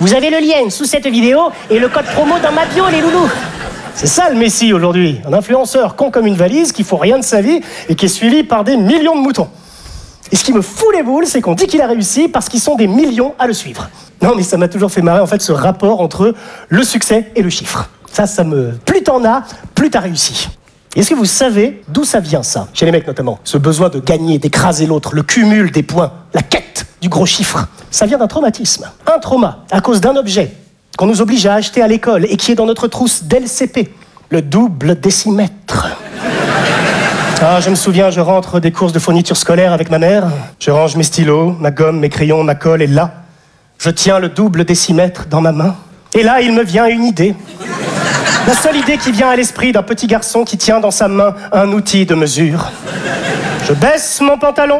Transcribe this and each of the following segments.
Vous avez le lien sous cette vidéo et le code promo dans ma bio, les loulous. C'est ça le Messi aujourd'hui, un influenceur con comme une valise qui fout rien de sa vie et qui est suivi par des millions de moutons. Et ce qui me fout les boules, c'est qu'on dit qu'il a réussi parce qu'ils sont des millions à le suivre. Non mais ça m'a toujours fait marrer en fait ce rapport entre le succès et le chiffre. Ça me... Plus t'en as, plus t'as réussi. Est-ce que vous savez d'où ça vient ça? Chez les mecs notamment. Ce besoin de gagner, d'écraser l'autre, le cumul des points, la quête du gros chiffre. Ça vient d'un traumatisme. Un trauma à cause d'un objet qu'on nous oblige à acheter à l'école et qui est dans notre trousse dès le CP. Le double décimètre. Ah, je me souviens, je rentre des courses de fourniture scolaire avec ma mère. Je range mes stylos, ma gomme, mes crayons, ma colle et là, je tiens le double décimètre dans ma main. Et là, il me vient une idée. La seule idée qui vient à l'esprit d'un petit garçon qui tient dans sa main un outil de mesure. Je baisse mon pantalon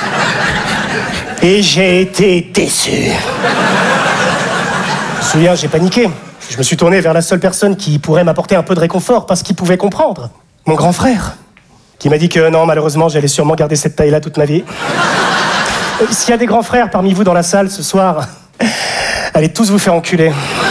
et j'ai été déçu. Je me souviens, j'ai paniqué. Je me suis tourné vers la seule personne qui pourrait m'apporter un peu de réconfort parce qu'il pouvait comprendre. Mon grand frère, qui m'a dit que non, malheureusement, j'allais sûrement garder cette taille-là toute ma vie. S'il y a des grands frères parmi vous dans la salle ce soir, allez tous vous faire enculer.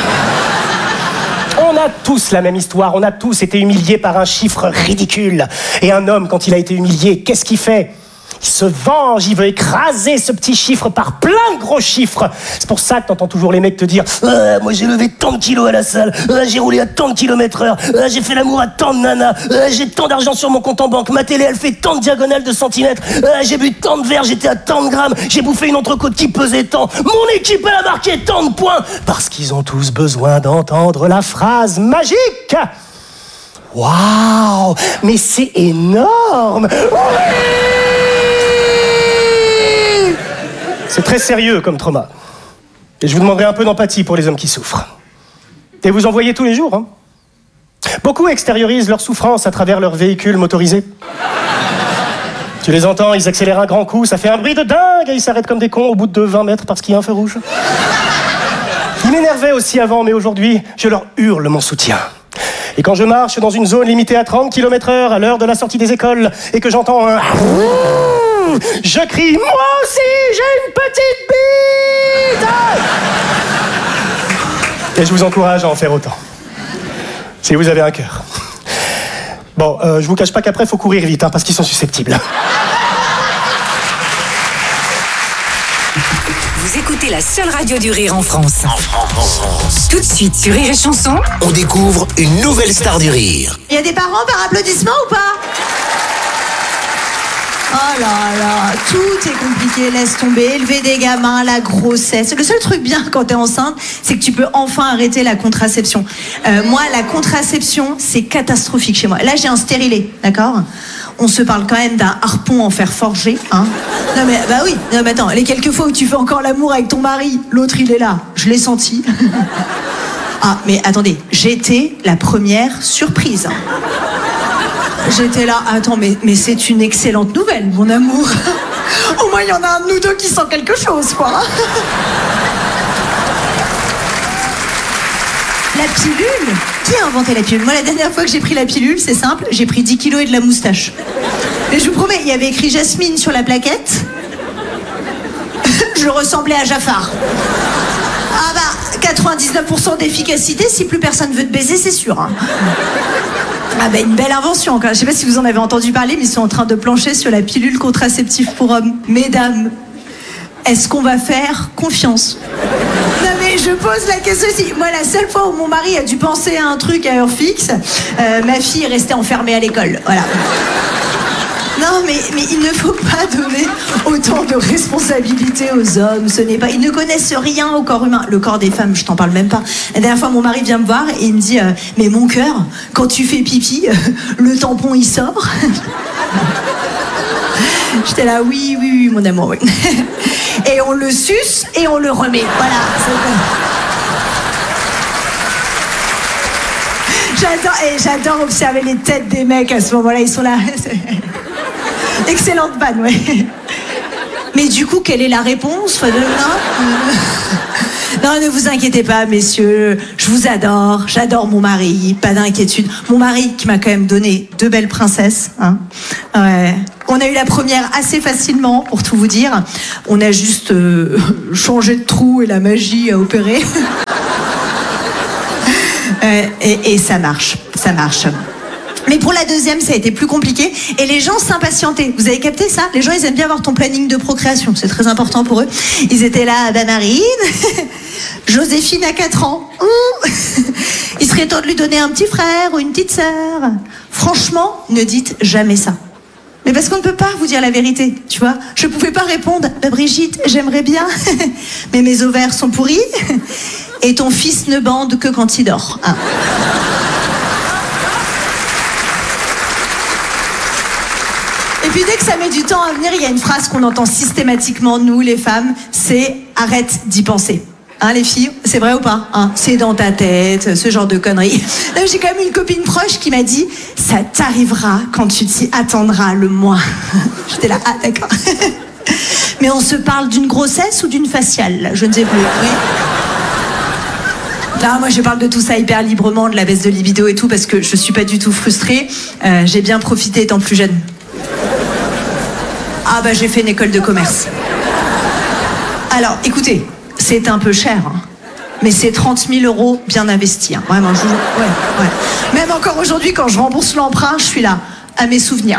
On a tous la même histoire, on a tous été humiliés par un chiffre ridicule. Et un homme, quand il a été humilié, qu'est-ce qu'il fait ? Il se venge, il veut écraser ce petit chiffre par plein de gros chiffres. C'est pour ça que t'entends toujours les mecs te dire « Moi j'ai levé tant de kilos à la salle, j'ai roulé à tant de kilomètres/heure, j'ai fait l'amour à tant de nanas, j'ai tant d'argent sur mon compte en banque, ma télé elle fait tant de diagonales de centimètres, j'ai bu tant de verres, j'étais à tant de grammes, j'ai bouffé une entrecôte qui pesait tant, mon équipe elle a marqué tant de points !» Parce qu'ils ont tous besoin d'entendre la phrase magique. Waouh, mais c'est énorme. Oui, c'est très sérieux comme trauma. Et je vous demanderai un peu d'empathie pour les hommes qui souffrent. Et vous en voyez tous les jours, hein. Beaucoup extériorisent leur souffrance à travers leur véhicule motorisé. Tu les entends, ils accélèrent un grand coup, ça fait un bruit de dingue et ils s'arrêtent comme des cons au bout de 20 mètres parce qu'il y a un feu rouge. Ils m'énervaient aussi avant, mais aujourd'hui, je leur hurle mon soutien. Et quand je marche dans une zone limitée à 30 km/h à l'heure de la sortie des écoles et que j'entends un... Je crie, moi aussi, j'ai une petite bite! Et je vous encourage à en faire autant. Si vous avez un cœur. Bon, je vous cache pas qu'après, faut courir vite, hein, parce qu'ils sont susceptibles. Vous écoutez la seule radio du rire en France. Tout de suite sur Rire et Chanson, on découvre une nouvelle star du rire. Il y a des parents par applaudissement ou pas? Oh là là, tout est compliqué, laisse tomber, élever des gamins, la grossesse. Le seul truc bien quand t'es enceinte, c'est que tu peux enfin arrêter la contraception. Moi, la contraception, c'est catastrophique chez moi. Là, j'ai un stérilet, d'accord ? On se parle quand même d'un harpon en fer forgé, hein. Non mais, bah oui, non mais attends, les quelques fois où tu fais encore l'amour avec ton mari, l'autre il est là, je l'ai senti. Ah, mais attendez, j'étais la première surprise. J'étais là, attends, mais c'est une excellente nouvelle, mon amour. Au moins, il y en a un de nous deux qui sent quelque chose, quoi. La pilule? Qui a inventé la pilule? Moi, la dernière fois que j'ai pris la pilule, c'est simple, j'ai pris 10 kilos et de la moustache. Mais je vous promets, il y avait écrit Jasmine sur la plaquette. Je ressemblais à Jafar. Ah bah, 99% d'efficacité, si plus personne veut te baiser, c'est sûr, hein. Ah bah une belle invention encore. Je sais pas si vous en avez entendu parler, mais ils sont en train de plancher sur la pilule contraceptive pour hommes. Mesdames, est-ce qu'on va faire confiance? Non mais je pose la question aussi. Moi, la seule fois où mon mari a dû penser à un truc à heure fixe, ma fille est restée enfermée à l'école. Voilà. Non, mais il ne faut pas donner autant de responsabilités aux hommes. Ce n'est pas... Ils ne connaissent rien au corps humain. Le corps des femmes, je t'en parle même pas. La dernière fois, mon mari vient me voir et il me dit mais mon cœur, quand tu fais pipi, le tampon, il sort. J'étais là, oui, mon amour, oui. Et on le suce et on le remet. Voilà. J'adore observer les têtes des mecs à ce moment-là. Ils sont là... Excellente vanne, ouais. Mais du coup, quelle est la réponse? Non, ne vous inquiétez pas, messieurs. Je vous adore. J'adore mon mari. Pas d'inquiétude. Mon mari qui m'a quand même donné 2 belles princesses. Hein. Ouais. On a eu la première assez facilement, pour tout vous dire. On a juste changé de trou et la magie a opéré. Et ça marche. Mais pour la deuxième, ça a été plus compliqué et les gens s'impatientaient. Vous avez capté ça? Les gens, ils aiment bien voir ton planning de procréation. C'est très important pour eux. Ils étaient là, Marine, Joséphine a 4 ans. Il serait temps de lui donner un petit frère ou une petite sœur. Franchement, ne dites jamais ça. Mais parce qu'on ne peut pas vous dire la vérité, tu vois. Je pouvais pas répondre, Brigitte, j'aimerais bien, mais mes ovaires sont pourris et ton fils ne bande que quand il dort. Hein. Et puis dès que ça met du temps à venir, il y a une phrase qu'on entend systématiquement, nous les femmes, c'est « arrête d'y penser ». Hein, les filles, c'est vrai ou pas, hein? C'est dans ta tête, ce genre de conneries. Là, j'ai quand même une copine proche qui m'a dit « ça t'arrivera quand tu t'y attendras le moins ». J'étais là, ah d'accord. Mais on se parle d'une grossesse ou d'une faciale, là, je ne sais plus. Oui. Là, moi je parle de tout ça hyper librement, de la baisse de libido et tout, parce que je suis pas du tout frustrée. J'ai bien profité étant plus jeune. Ah bah j'ai fait une école de commerce. Alors, écoutez, c'est un peu cher, hein, mais c'est 30 000 € bien investis. Hein. Vraiment, ouais. Même encore aujourd'hui, quand je rembourse l'emprunt, je suis là, à mes souvenirs.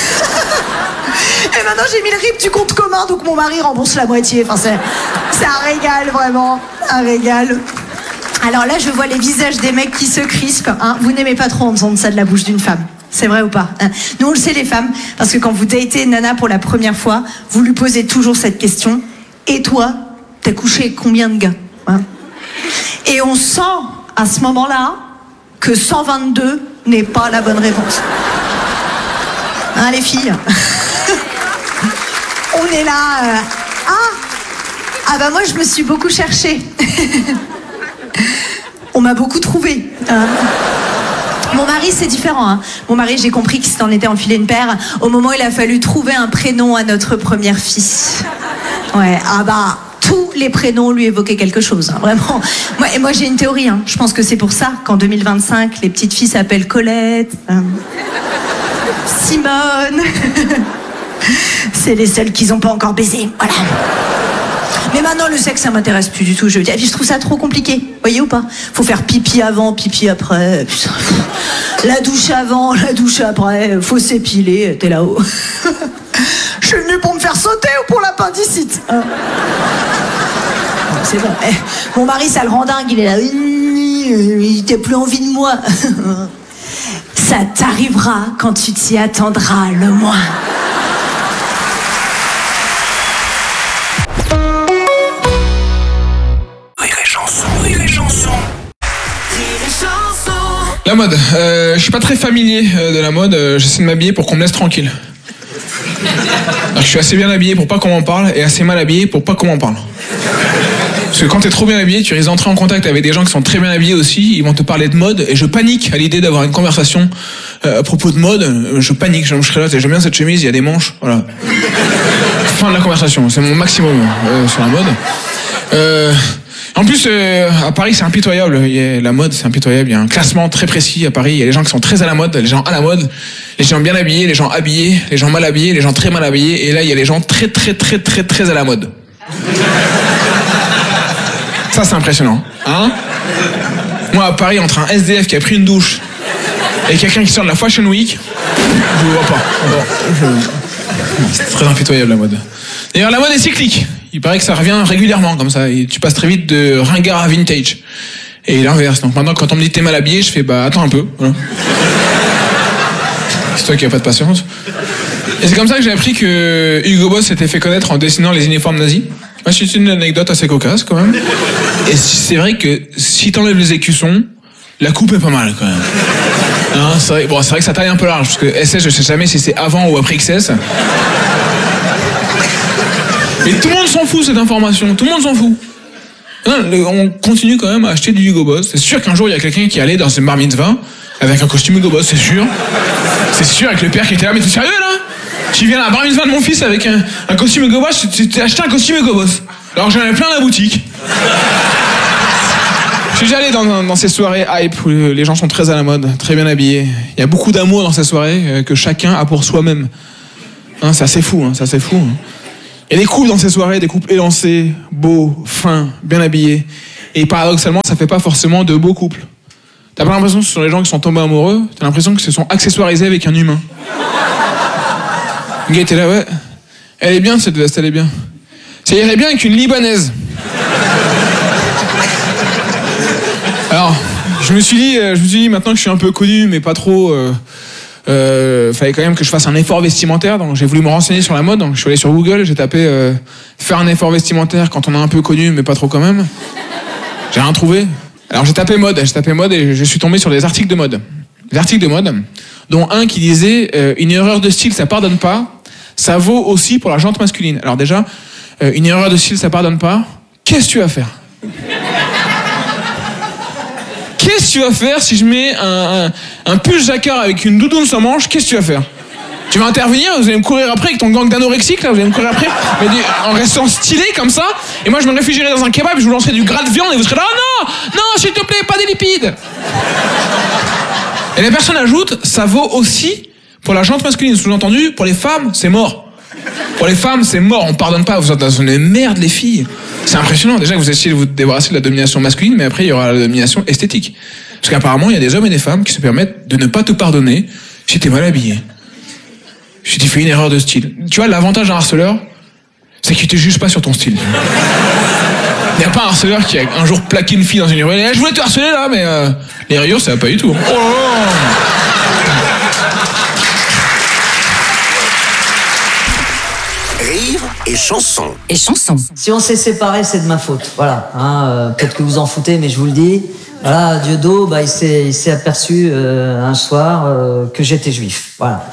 Et maintenant, j'ai mis le RIB du compte commun, donc mon mari rembourse la moitié. Enfin, c'est un régal, vraiment, un régal. Alors là, je vois les visages des mecs qui se crispent. Hein. Vous n'aimez pas trop entendre ça de la bouche d'une femme. C'est vrai ou pas, hein? Nous, on le sait, les femmes, parce que quand vous datez une nana pour la première fois, vous lui posez toujours cette question. Et toi, t'as couché avec combien de gars, hein? Et on sent, à ce moment-là, que 122 n'est pas la bonne réponse. Hein, les filles? On est là... Ah bah moi, je me suis beaucoup cherchée. On m'a beaucoup trouvé. Mon mari, c'est différent. Hein. Mon mari, j'ai compris qu'il s'en était enfilé une paire au moment où il a fallu trouver un prénom à notre première fille. Ouais, ah bah, tous les prénoms lui évoquaient quelque chose, hein, vraiment. Moi, j'ai une théorie. Hein. Je pense que c'est pour ça qu'en 2025, les petites filles s'appellent Colette, Simone. C'est les seules qu'ils n'ont pas encore baisé. Voilà. Mais maintenant, le sexe, ça m'intéresse plus du tout. Je trouve ça trop compliqué. Voyez ou pas? Faut faire pipi avant, pipi après. Putain. La douche avant, la douche après. Faut s'épiler. T'es là-haut. Je suis venu pour me faire sauter ou pour l'appendicite? C'est bon. Mon mari, ça le rend dingue. Il est là. Il t'a plus envie de moi. Ça t'arrivera quand tu t'y attendras le moins. La mode, je suis pas très familier de la mode, j'essaie de m'habiller pour qu'on me laisse tranquille. Alors, je suis assez bien habillé pour pas qu'on m'en parle et assez mal habillé pour pas qu'on m'en parle. Parce que quand t'es trop bien habillé, tu risques d'entrer en contact avec des gens qui sont très bien habillés aussi, ils vont te parler de mode et je panique à l'idée d'avoir une conversation à propos de mode, je panique, je serai là, j'aime bien cette chemise, il y a des manches, voilà. Fin de la conversation, c'est mon maximum sur la mode. En plus, à Paris, c'est impitoyable. La mode, c'est impitoyable. Il y a un classement très précis à Paris. Il y a les gens qui sont très à la mode, les gens à la mode, les gens bien habillés, les gens habillés, les gens mal habillés, les gens très mal habillés. Et là, il y a les gens très à la mode. Ça, c'est impressionnant. Hein? Moi, à Paris, entre un SDF qui a pris une douche et quelqu'un qui sort de la Fashion Week, je ne vois pas. C'est très impitoyable, la mode. D'ailleurs, la mode est cyclique. Il paraît que ça revient régulièrement, comme ça. Et tu passes très vite de ringard à vintage. Et l'inverse. Donc maintenant, quand on me dit t'es mal habillé, je fais bah attends un peu. Voilà. C'est toi qui n'as pas de patience. Et c'est comme ça que j'ai appris que Hugo Boss s'était fait connaître en dessinant les uniformes nazis. C'est une anecdote assez cocasse, quand même. Et c'est vrai que si t'enlèves les écussons, la coupe est pas mal, quand même. Hein, c'est vrai que ça taille un peu large, parce que SS, je sais jamais si c'est avant ou après XS. Mais tout le monde s'en fout, cette information. Tout le monde s'en fout. On continue quand même à acheter du Hugo Boss. C'est sûr qu'un jour, il y a quelqu'un qui allait dans une bar mitzvah avec un costume Hugo Boss, c'est sûr. C'est sûr, avec le père qui était là. Mais t'es sérieux, là? Tu viens à la bar mitzvah de mon fils avec un costume Hugo Boss, tu t'es acheté un costume Hugo Boss. Alors j'en avais plein à la boutique. Je suis déjà allé dans ces soirées hype où les gens sont très à la mode, très bien habillés. Il y a beaucoup d'amour dans ces soirées que chacun a pour soi-même. Hein, c'est assez fou, c'est assez fou. Il y a des couples dans ces soirées, des couples élancés, beaux, fins, bien habillés. Et paradoxalement, ça fait pas forcément de beaux couples. T'as pas l'impression que ce sont les gens qui sont tombés amoureux, t'as l'impression que se sont accessoirisés avec un humain. Le gars était là, ouais. Elle est bien cette veste, elle est bien. Ça irait bien avec une Libanaise. Alors, je me suis dit, maintenant que je suis un peu connu, mais pas trop, fallait quand même que je fasse un effort vestimentaire, donc j'ai voulu me renseigner sur la mode, donc je suis allé sur Google, j'ai tapé faire un effort vestimentaire quand on est un peu connu, mais pas trop quand même. J'ai rien trouvé. Alors j'ai tapé mode et je suis tombé sur des articles de mode. Des articles de mode, dont un qui disait une erreur de style, ça pardonne pas, ça vaut aussi pour la jante masculine. Alors déjà, une erreur de style, ça pardonne pas, qu'est-ce que tu vas faire ? Qu'est-ce que tu vas faire si je mets un pull jacquard avec une doudoune sans manche ? Qu'est-ce que tu vas faire ? Tu vas intervenir, vous allez me courir après avec ton gang d'anorexiques, là, vous allez me courir après, mais en restant stylé comme ça, et moi je me réfugierai dans un kebab, je vous lancerai du gras de viande, et vous serez là, oh non, s'il te plaît, pas des lipides. Et la personne ajoute, ça vaut aussi pour la jante masculine, sous-entendu, pour les femmes, c'est mort. Pour les femmes, c'est mort, on pardonne pas, vous êtes dans une merde, les filles. C'est impressionnant, déjà que vous essayez de vous débarrasser de la domination masculine, mais après il y aura la domination esthétique. Parce qu'apparemment, il y a des hommes et des femmes qui se permettent de ne pas te pardonner si t'es mal habillé. Si tu fais une erreur de style. Tu vois, l'avantage d'un harceleur, c'est qu'il te juge pas sur ton style. Il n'y a pas un harceleur qui a un jour plaqué une fille dans une ruelle et je voulais te harceler là, mais les rayures, ça va pas du tout. Oh Rire et chanson. Et chanson. Si on s'est séparés, c'est de ma faute. Voilà. Peut-être que vous en foutez, mais je vous le dis. Voilà, Dieudo, il s'est aperçu un soir que j'étais juif. Voilà.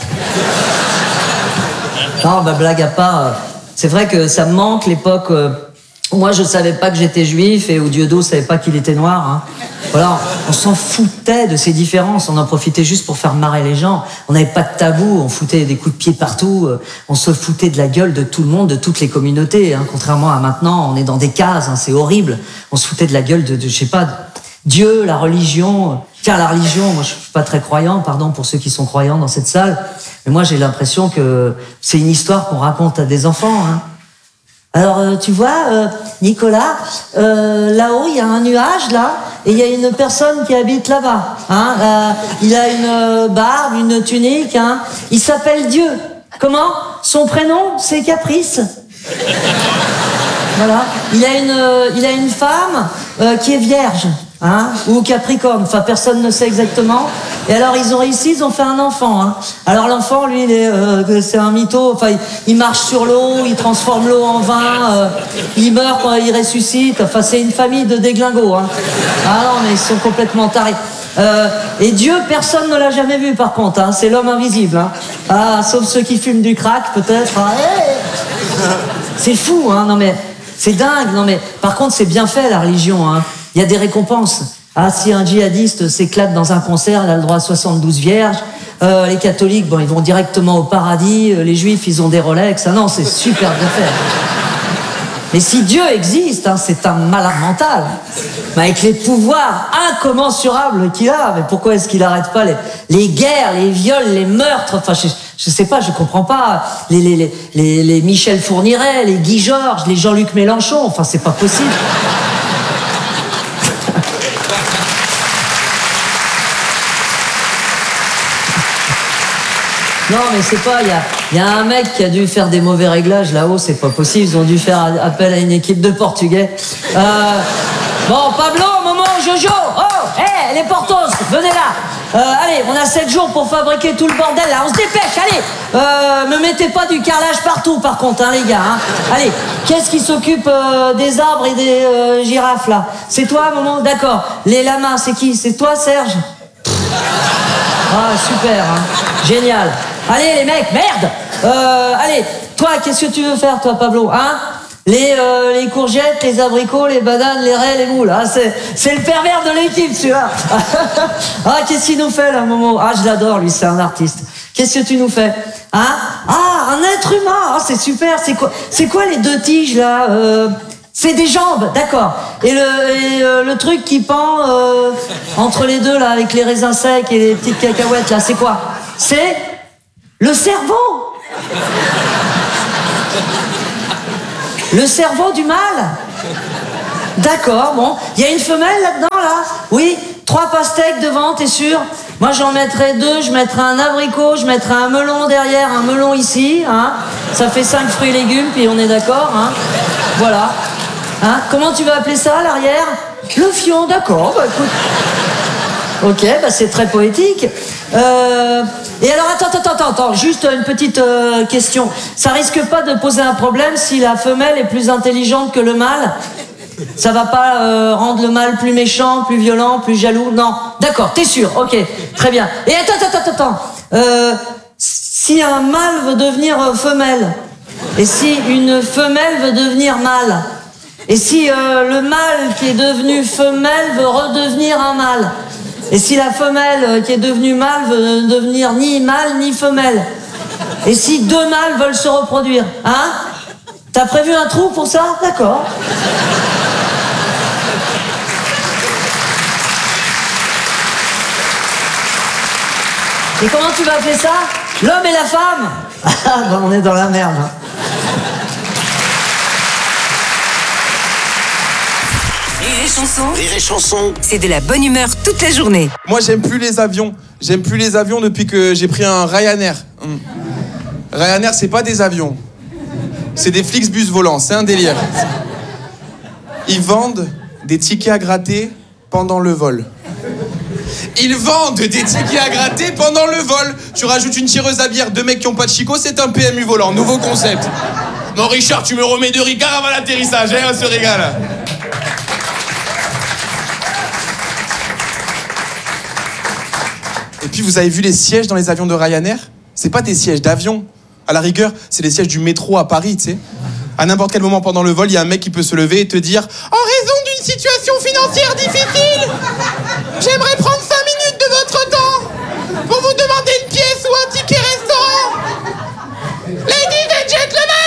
Non, blague à part, c'est vrai que ça me manque l'époque où moi je savais pas que j'étais juif et où Dieudo savait pas qu'il était noir. Hein. Voilà, on s'en foutait de ces différences, on en profitait juste pour faire marrer les gens. On n'avait pas de tabou, on foutait des coups de pied partout, on se foutait de la gueule de tout le monde, de toutes les communautés. Hein. Contrairement à maintenant, on est dans des cases, hein, c'est horrible. On se foutait de la gueule de je sais pas, Dieu, la religion. Tiens, la religion, moi je suis pas très croyant, pardon pour ceux qui sont croyants dans cette salle, mais moi j'ai l'impression que c'est une histoire qu'on raconte à des enfants. Hein. Alors tu vois, Nicolas, là-haut il y a un nuage là, et il y a une personne qui habite là-bas. Hein, il a une barbe, une tunique, hein, il s'appelle Dieu. Comment ? Son prénom c'est Caprice. Voilà. Il a une femme qui est vierge. Hein, ou Capricorne, enfin personne ne sait exactement. Et alors ils ont fait un enfant. Hein. Alors l'enfant, lui, c'est un mytho. Enfin, il marche sur l'eau, il transforme l'eau en vin, il meurt quand il ressuscite. Enfin, c'est une famille de déglingos. Hein. Ah non, mais ils sont complètement tarés. Et Dieu, personne ne l'a jamais vu par contre. Hein. C'est l'homme invisible. Hein. Ah, sauf ceux qui fument du crack, peut-être. Ah, hey. C'est fou, hein. Non mais c'est dingue. Non mais par contre, c'est bien fait la religion. Hein. Il y a des récompenses. Ah, si un djihadiste s'éclate dans un concert, il a le droit à 72 vierges. Les catholiques, ils vont directement au paradis. Les juifs, ils ont des Rolex. Ah non, c'est super bien fait. Mais si Dieu existe, hein, c'est un malade mental. Mais avec les pouvoirs incommensurables qu'il a, mais pourquoi est-ce qu'il n'arrête pas les guerres, les viols, les meurtres? Enfin, je sais pas, je comprends pas. Les Michel Fourniret, les Guy Georges, les Jean-Luc Mélenchon. Enfin, c'est pas possible. Non, mais c'est pas, il y a un mec qui a dû faire des mauvais réglages là-haut, c'est pas possible, ils ont dû faire appel à une équipe de Portugais. Bon, Pablo, Momo, Jojo, oh, les Portos, venez là. Allez, on a 7 jours pour fabriquer tout le bordel là, on se dépêche, allez. Me mettez pas du carrelage partout par contre, hein, les gars. Hein. Allez, qu'est-ce qui s'occupe des arbres et des girafes là? C'est toi, Momo? D'accord. Les lamas, c'est qui? C'est toi, Serge? Ah, super, hein. Génial. Allez, les mecs, merde. Allez, toi, qu'est-ce que tu veux faire, toi, Pablo? Hein? Les courgettes, les abricots, les bananes, les raies, les moules. Ah, c'est le pervers de l'équipe, celui-là. Ah, qu'est-ce qu'il nous fait, là, Momo? Ah, je l'adore, lui, c'est un artiste. Qu'est-ce que tu nous fais? Hein? Ah, un être humain. Ah, c'est super. C'est quoi les deux tiges, là? C'est des jambes, d'accord. Et le truc qui pend entre les deux, là, avec les raisins secs et les petites cacahuètes, là, c'est quoi? C'est le cerveau. Le cerveau du mâle. D'accord, bon. Il y a une femelle là-dedans, là? Oui. 3 pastèques devant, t'es sûr? Moi j'en mettrais 2, je mettrais un abricot, je mettrais un melon derrière, un melon ici, hein. Ça fait 5 fruits et légumes, puis on est d'accord, hein. Voilà. Hein? Comment tu vas appeler ça à l'arrière? Le fion, d'accord, bah écoute. Ok, bah c'est très poétique. Et alors attends, juste une petite question. Ça risque pas de poser un problème si la femelle est plus intelligente que le mâle? Ça va pas rendre le mâle plus méchant, plus violent, plus jaloux? Non. D'accord, t'es sûr? Ok, très bien. Et attends. Si un mâle veut devenir femelle, et si une femelle veut devenir mâle, et si le mâle qui est devenu femelle veut redevenir un mâle, et si la femelle qui est devenue mâle veut devenir ni mâle ni femelle, et si 2 mâles veulent se reproduire, hein? T'as prévu un trou pour ça? D'accord. Et comment tu vas appeler ça? L'homme et la femme? Ah, ben on est dans la merde. Hein. Rire et chanson, c'est de la bonne humeur toute la journée. Moi, j'aime plus les avions. J'aime plus les avions depuis que j'ai pris un Ryanair. Ryanair, c'est pas des avions. C'est des Flixbus volants. C'est un délire. Ils vendent des tickets à gratter pendant le vol. Ils vendent des tickets à gratter pendant le vol. Tu rajoutes une tireuse à bière, 2 mecs qui ont pas de chicot, c'est un PMU volant. Nouveau concept. Non, Richard, tu me remets 2 Ricard avant l'atterrissage, hein, on se régale. Et puis, vous avez vu les sièges dans les avions de Ryanair? C'est pas des sièges d'avion. À la rigueur, c'est les sièges du métro à Paris, tu sais. À n'importe quel moment pendant le vol, il y a un mec qui peut se lever et te dire « En raison d'une situation financière difficile, j'aimerais prendre 5 minutes de votre temps pour vous demander une pièce ou un ticket restaurant. Ladies and gentlemen !»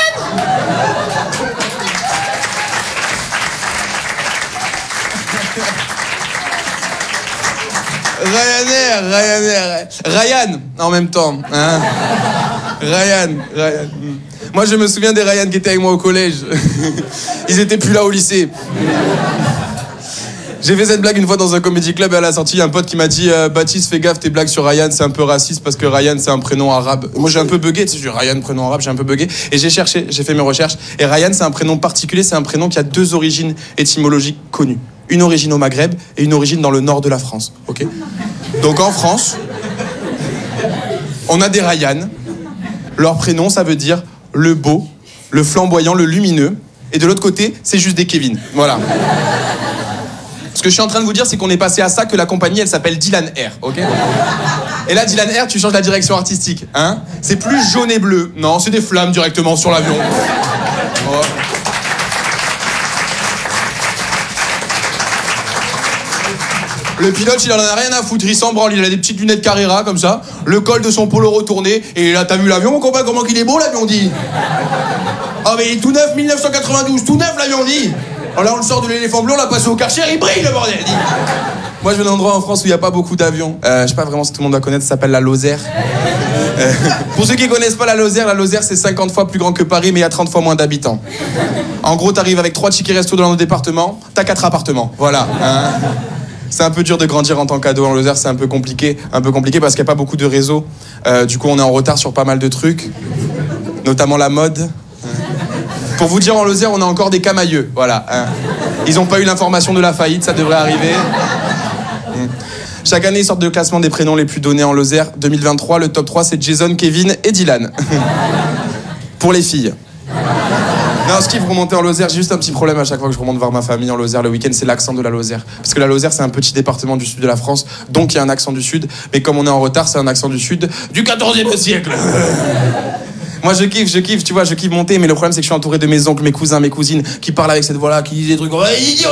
Ryan, en même temps. Hein. Ryan. Moi, je me souviens des Ryan qui étaient avec moi au collège. Ils étaient plus là au lycée. J'ai fait cette blague une fois dans un comedy club et à la sortie, il y a un pote qui m'a dit Baptiste, fais gaffe, tes blagues sur Ryan, c'est un peu raciste parce que Ryan, c'est un prénom arabe. Moi, j'ai un peu bugué, tu sais, Ryan, prénom arabe, j'ai un peu bugué. Et j'ai cherché, j'ai fait mes recherches. Et Ryan, c'est un prénom particulier, c'est un prénom qui a 2 origines étymologiques connues. Une origine au Maghreb et une origine dans le nord de la France. Ok ? Donc en France, on a des Ryan. Leur prénom, ça veut dire le beau, le flamboyant, le lumineux. Et de l'autre côté, c'est juste des Kevin. Voilà. Ce que je suis en train de vous dire, c'est qu'on est passé à ça, que la compagnie, elle s'appelle Dylan Air, ok ? Et là, Dylan Air, tu changes la direction artistique, hein ? C'est plus jaune et bleu. Non, c'est des flammes directement sur l'avion. Oh. Le pilote, il en a rien à foutre, il s'en branle, il a des petites lunettes Carrera, comme ça, le col de son polo retourné, et là, t'as vu l'avion, mon copain, comment qu'il est beau, l'avion, dit ? Ah, mais il est tout neuf, 1992, tout neuf, l'avion, dit. Alors là, on le sort de l'éléphant bleu, on l'a passé au Karcher, il brille, le bordel, dit. Moi, je viens d'un endroit en France où il n'y a pas beaucoup d'avions. Je sais pas vraiment si tout le monde doit connaître, ça s'appelle la Lozère. Pour ceux qui connaissent pas la Lozère, c'est 50 fois plus grand que Paris, mais il y a 30 fois moins d'habitants. En gros, t'arrives avec 3 tickets resto dans nos départements, t'as 4 appartements, voilà. Hein. C'est un peu dur de grandir en tant qu'ado en Lozère, c'est un peu compliqué parce qu'il n'y a pas beaucoup de réseaux. Du coup, on est en retard sur pas mal de trucs, notamment la mode. Pour vous dire, en Lozère, on a encore des camailleux, voilà. Hein. Ils n'ont pas eu l'information de la faillite, ça devrait arriver. Chaque année, ils sortent le classement des prénoms les plus donnés en Lozère. 2023, le top 3, c'est Jason, Kevin et Dylan. Pour les filles. Non, ce qui vous remontez en Lozère, j'ai juste un petit problème à chaque fois que je remonte voir ma famille en Lozère le week-end, c'est l'accent de la Lozère. Parce que la Lozère, c'est un petit département du sud de la France, donc il y a un accent du sud. Mais comme on est en retard, c'est un accent du sud du 14e siècle. Moi, je kiffe, tu vois, je kiffe monter, mais le problème, c'est que je suis entouré de mes oncles, mes cousins, mes cousines, qui parlent avec cette voix-là, qui disent des trucs.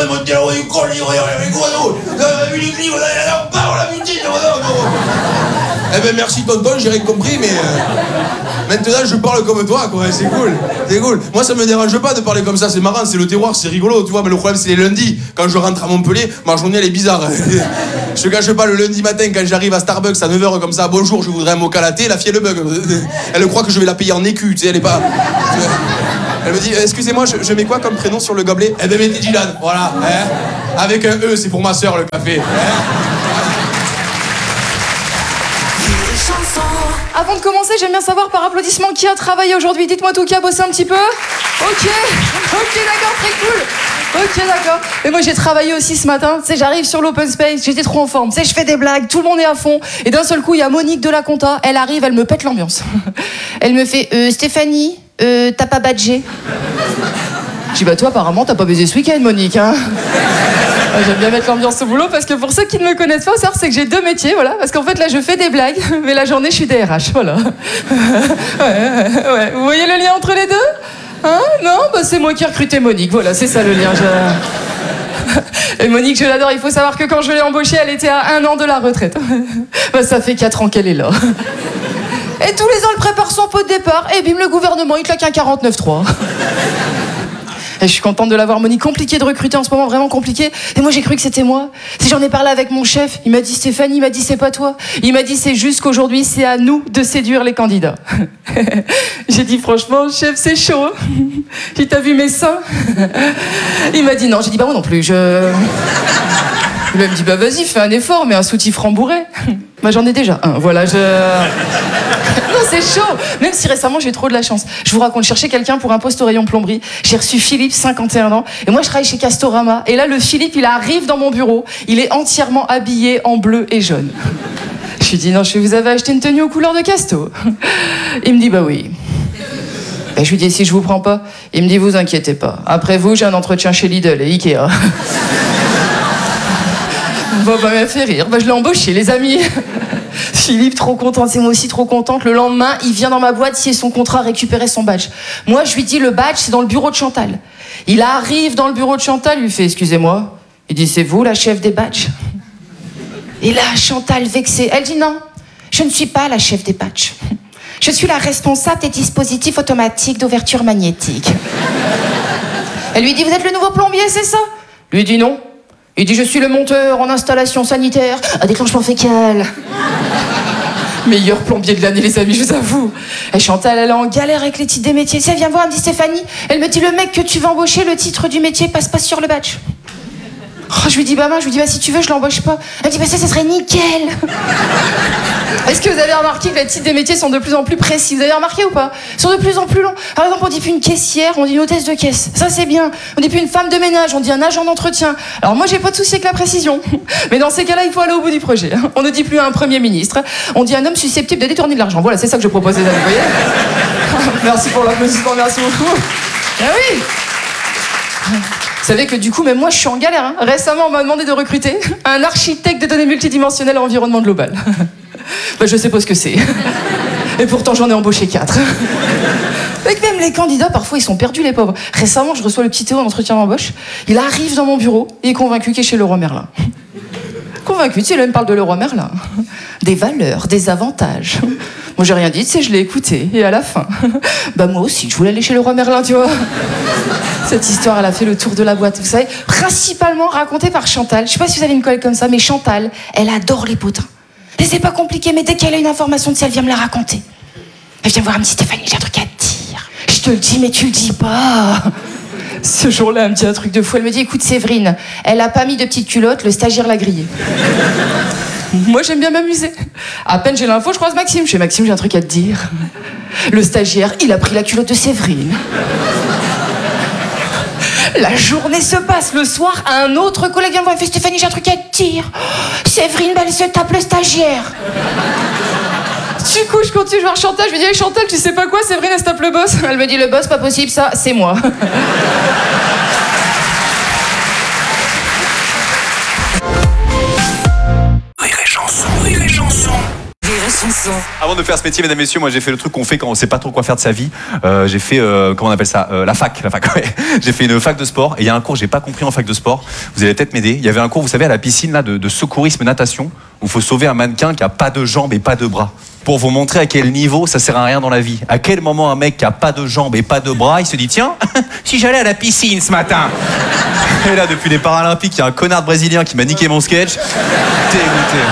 Eh ben merci tonton, j'ai rien compris, mais maintenant je parle comme toi, quoi, c'est cool. Moi ça me dérange pas de parler comme ça, c'est marrant, c'est le terroir, c'est rigolo, tu vois, mais le problème c'est les lundis, quand je rentre à Montpellier, ma journée elle est bizarre. Je te cache pas, le lundi matin quand j'arrive à Starbucks à 9h comme ça, bonjour, je voudrais un mocha latte, la fille elle bug. Elle croit que je vais la payer en écu, tu sais, elle est pas... Elle me dit, excusez-moi, je mets quoi comme prénom sur le gobelet ? Eh ben mettez Dylan, voilà, hein. Avec un E, c'est pour ma sœur le café, hein. Avant de commencer, j'aime bien savoir par applaudissement qui a travaillé aujourd'hui. Dites-moi tout, qui a bossé un petit peu? Ok, d'accord, très cool. Ok, d'accord. Et moi, j'ai travaillé aussi ce matin. Tu sais, j'arrive sur l'open space, j'étais trop en forme. Tu sais, je fais des blagues, tout le monde est à fond. Et d'un seul coup, il y a Monique de la compta. Elle arrive, elle me pète l'ambiance. Elle me fait Stéphanie, t'as pas badgé? Je dis, bah toi, apparemment, t'as pas baisé ce week-end, Monique, hein. J'aime bien mettre l'ambiance au boulot parce que pour ceux qui ne me connaissent pas, c'est que j'ai 2 métiers, voilà. Parce qu'en fait, là, je fais des blagues, mais la journée, je suis DRH, voilà. Ouais. Vous voyez le lien entre les deux? Hein? Non? Bah, c'est moi qui ai recruté Monique, voilà, c'est ça le lien. Et Monique, je l'adore, il faut savoir que quand je l'ai embauchée, elle était à 1 an de la retraite. Bah, ça fait 4 ans qu'elle est là. Et tous les ans, elle prépare son pot de départ, et bim, le gouvernement, il claque un 49.3. Et je suis contente de l'avoir, Monique. Compliqué de recruter en ce moment, vraiment compliqué. Et moi, j'ai cru que c'était moi. Si j'en ai parlé avec mon chef, il m'a dit Stéphanie, il m'a dit c'est pas toi. Il m'a dit c'est juste qu'aujourd'hui, c'est à nous de séduire les candidats. J'ai dit franchement, chef, c'est chaud. J'ai dit t'as vu mes seins? Il m'a dit non. J'ai dit bah moi non plus. Il me dit bah vas-y, fais un effort, mais un soutif rembourré. Bah j'en ai déjà un. Voilà, Non, c'est chaud. Même si récemment j'ai trop de la chance. Je vous raconte, je cherchais quelqu'un pour un poste au rayon plomberie. J'ai reçu Philippe, 51 ans. Et moi je travaille chez Castorama. Et là le Philippe il arrive dans mon bureau. Il est entièrement habillé en bleu et jaune. Je lui dis non, vous avez acheté une tenue aux couleurs de Casto? Il me dit bah oui. Et je lui dis si je vous prends pas? Il me dit vous inquiétez pas. Après vous j'ai un entretien chez Lidl et Ikea. Bon bah m'a fait rire. Bah je l'ai embauché les amis. Philippe, trop contente, c'est moi aussi trop contente. Le lendemain, il vient dans ma boîte signer son contrat, récupérer son badge. Moi, je lui dis, le badge, c'est dans le bureau de Chantal. Il arrive dans le bureau de Chantal, il lui fait, excusez-moi. Il dit, c'est vous la chef des badges? Et là, Chantal, vexée, elle dit, non, je ne suis pas la chef des badges. Je suis la responsable des dispositifs automatiques d'ouverture magnétique. Elle lui dit, vous êtes le nouveau plombier, c'est ça? Lui dit, non. Il dit, je suis le monteur en installation sanitaire à déclenchement fécal. Meilleur plombier de l'année, les amis, je vous avoue. Et Chantal, elle est en galère avec les titres des métiers. Ça, elle vient voir, elle me dit, Stéphanie, elle me dit, le mec que tu vas embaucher, le titre du métier passe pas sur le badge. Oh, je lui dis, bah si tu veux, je l'embauche pas. Elle me dit, bah ça serait nickel. Est-ce que vous avez remarqué que les titres des métiers sont de plus en plus précis? Vous avez remarqué ou pas? Ils sont de plus en plus longs. Par exemple, on dit plus une caissière, on dit une hôtesse de caisse. Ça, c'est bien. On dit plus une femme de ménage, on dit un agent d'entretien. Alors moi, j'ai pas de souci avec la précision. Mais dans ces cas-là, il faut aller au bout du projet. On ne dit plus un premier ministre. On dit un homme susceptible de détourner de l'argent. Voilà, c'est ça que je propose, les amis, vous voyez? Merci pour l'applaudissement, merci beaucoup. Ah oui. Vous savez que du coup, même moi, je suis en galère. Hein. Récemment, on m'a demandé de recruter un architecte de données multidimensionnelles à environnement global. Bah, je sais pas ce que c'est. Et pourtant, j'en ai embauché 4. Et même les candidats, parfois, ils sont perdus, les pauvres. Récemment, je reçois le petit Théo en entretien d'embauche. Il arrive dans mon bureau et est convaincu qu'il est chez Leroy Merlin. Convaincu, tu sais, là, il me parle de Leroy Merlin. Des valeurs, des avantages. Moi, j'ai rien dit, tu sais, je l'ai écouté. Et à la fin, bah moi aussi, je voulais aller chez Leroy Merlin, tu vois. Cette histoire, elle a fait le tour de la boîte, vous savez. Principalement racontée par Chantal. Je sais pas si vous avez une collègue comme ça, mais Chantal, elle adore les potins. Et c'est pas compliqué, mais dès qu'elle a une information de ça, elle vient me la raconter. Elle vient voir, elle me dit, Stéphanie, j'ai un truc à te dire. Je te le dis, mais tu le dis pas. Ce jour-là, elle me dit un truc de fou. Elle me dit, écoute, Séverine, elle a pas mis de petite culotte, le stagiaire l'a grillée. Moi, j'aime bien m'amuser. À peine j'ai l'info, je croise Maxime. Je fais, Maxime, j'ai un truc à te dire. Le stagiaire, il a pris la culotte de Séverine. La journée se passe. Le soir, un autre collègue vient me voir et fait, Stéphanie, j'ai un truc à te dire. Séverine, elle se tape le stagiaire. Du coup, je continue, je vois Chantal, je lui dis, hey, Chantal, tu sais pas quoi, Séverine, elle se tape le boss. Elle me dit, le boss, pas possible, ça, c'est moi. Avant de faire ce métier, mesdames et messieurs, moi j'ai fait le truc qu'on fait quand on sait pas trop quoi faire de sa vie. J'ai fait, comment on appelle ça, la fac, ouais. J'ai fait une fac de sport et il y a un cours que j'ai pas compris en fac de sport. Vous allez peut-être m'aider. Il y avait un cours, vous savez, à la piscine là, de secourisme natation où il faut sauver un mannequin qui a pas de jambes et pas de bras. Pour vous montrer à quel niveau ça sert à rien dans la vie. À quel moment un mec qui a pas de jambes et pas de bras, il se dit tiens, si j'allais à la piscine ce matin. Et là, depuis les Paralympiques, il y a un connard brésilien qui m'a niqué mon sketch. Dégoûté.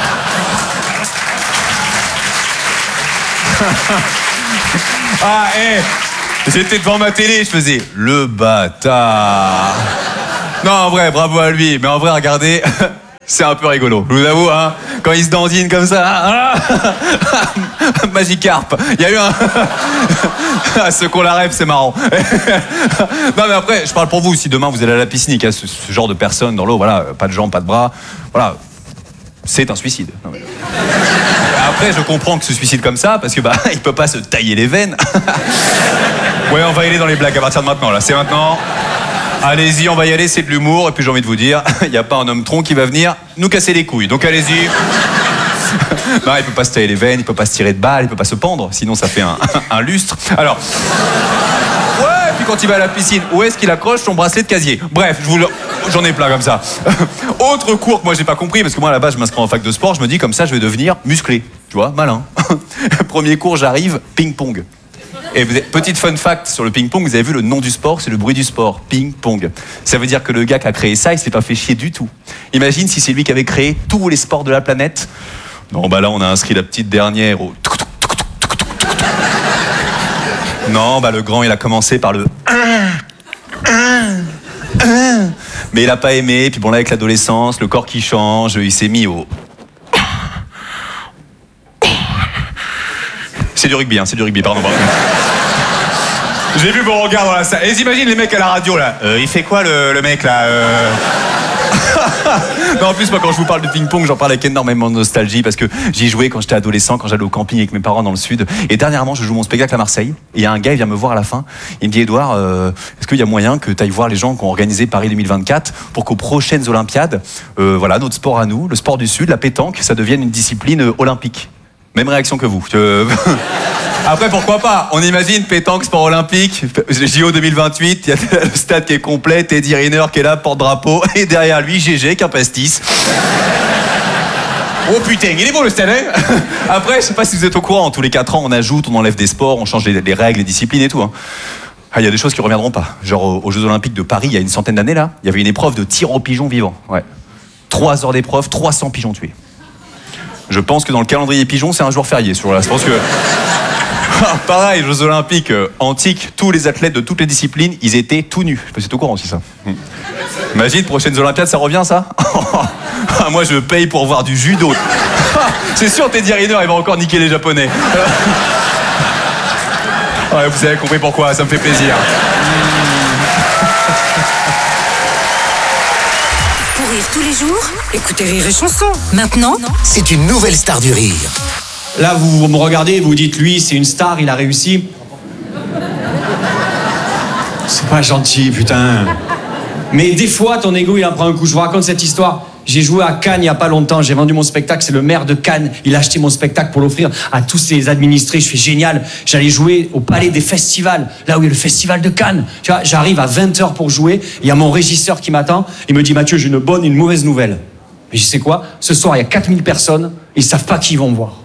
Ah, j'étais devant ma télé, je faisais le bâtard. Non, en vrai, bravo à lui. Mais en vrai, regardez, C'est un peu rigolo, je vous avoue, hein, quand il se dandine comme ça. Magikarp, il y a eu un... Ceux qu'on la rêve, c'est marrant. Non mais après, je parle pour vous, si demain vous allez à la piscine et qu'il y a ce genre de personnes dans l'eau, voilà, pas de jambes, pas de bras, voilà, c'est un suicide. Non, mais... Après, je comprends que se suicide comme ça, parce que bah, il peut pas se tailler les veines. Ouais, on va y aller dans les blagues à partir de maintenant, là, c'est maintenant... Allez-y, on va y aller, c'est de l'humour. Et puis j'ai envie de vous dire, il n'y a pas un homme tronc qui va venir nous casser les couilles. Donc allez-y. Non, il peut pas se tailler les veines, il peut pas se tirer de balles, il peut pas se pendre, sinon ça fait un lustre. Alors, ouais, puis quand il va à la piscine, où est-ce qu'il accroche son bracelet de casier? Bref, j'en ai plein comme ça. Autre cours que moi j'ai pas compris, parce que moi à la base je m'inscris en fac de sport, je me dis comme ça je vais devenir musclé. Tu vois, malin. Premier cours, j'arrive, ping-pong. Et petite fun fact sur le ping-pong, vous avez vu le nom du sport, c'est le bruit du sport, ping-pong. Ça veut dire que le gars qui a créé ça, il s'est pas fait chier du tout. Imagine si c'est lui qui avait créé tous les sports de la planète. Non, bah là on a inscrit la petite dernière au... Non, bah le grand il a commencé par le... Mais il a pas aimé, puis bon là avec l'adolescence, le corps qui change, il s'est mis au... C'est du rugby, pardon. J'ai vu vos regards dans la salle. Et j'imagine les mecs à la radio, là. Il fait quoi, le mec, là Non, en plus, moi, quand je vous parle de ping-pong, j'en parle avec énormément de nostalgie parce que j'y jouais quand j'étais adolescent, quand j'allais au camping avec mes parents dans le sud. Et dernièrement, je joue mon spectacle à Marseille. Et il y a un gars, il vient me voir à la fin. Il me dit, Edouard, est-ce qu'il y a moyen que tu ailles voir les gens qui ont organisé Paris 2024 pour qu'aux prochaines Olympiades, voilà, notre sport à nous, le sport du Sud, la pétanque, ça devienne une discipline olympique. Même réaction que vous. Après, pourquoi pas? On imagine pétanque, sport olympique, JO 2028, il y a le stade qui est complet, Teddy Riner qui est là, porte-drapeau, et derrière lui, GG, qu'un pastis. Oh putain, il est beau le stade, hein? Après, je sais pas si vous êtes au courant, tous les 4 ans, on ajoute, on enlève des sports, on change les règles, les disciplines et tout. Hein. Ah, il y a des choses qui reviendront pas. Genre aux Jeux Olympiques de Paris, il y a une centaine d'années, là, il y avait une épreuve de tir aux pigeons vivants. Ouais. 3 heures d'épreuve, 300 pigeons tués. Je pense que dans le calendrier pigeon, c'est un jour férié. Je pense que... Pareil, Jeux Olympiques antiques, tous les athlètes de toutes les disciplines, ils étaient tout nus. Je sais pas si c'est au courant aussi, ça. Imagine, prochaines Olympiades, ça revient, ça? Moi, je paye pour voir du judo. C'est sûr, Teddy Riner, il va encore niquer les Japonais. Ouais, vous avez compris pourquoi, ça me fait plaisir. Pour rire tous les jours, écoutez Rire et Chanson. Maintenant, C'est une nouvelle star du rire. Là, vous me regardez et vous dites, lui, c'est une star, il a réussi. C'est pas gentil, putain. Mais des fois, ton ego, il en prend un coup. Je vous raconte cette histoire. J'ai joué à Cannes il y a pas longtemps, j'ai vendu mon spectacle, c'est le maire de Cannes. Il a acheté mon spectacle pour l'offrir à tous ses administrés. Je fais génial. J'allais jouer au Palais des Festivals, là où il y a le festival de Cannes. Tu vois, j'arrive à 20h pour jouer. Il y a mon régisseur qui m'attend. Il me dit, Mathieu, j'ai une bonne et une mauvaise nouvelle. Mais je sais quoi? Ce soir, il y a 4000 personnes. Ils savent pas qui ils vont me voir.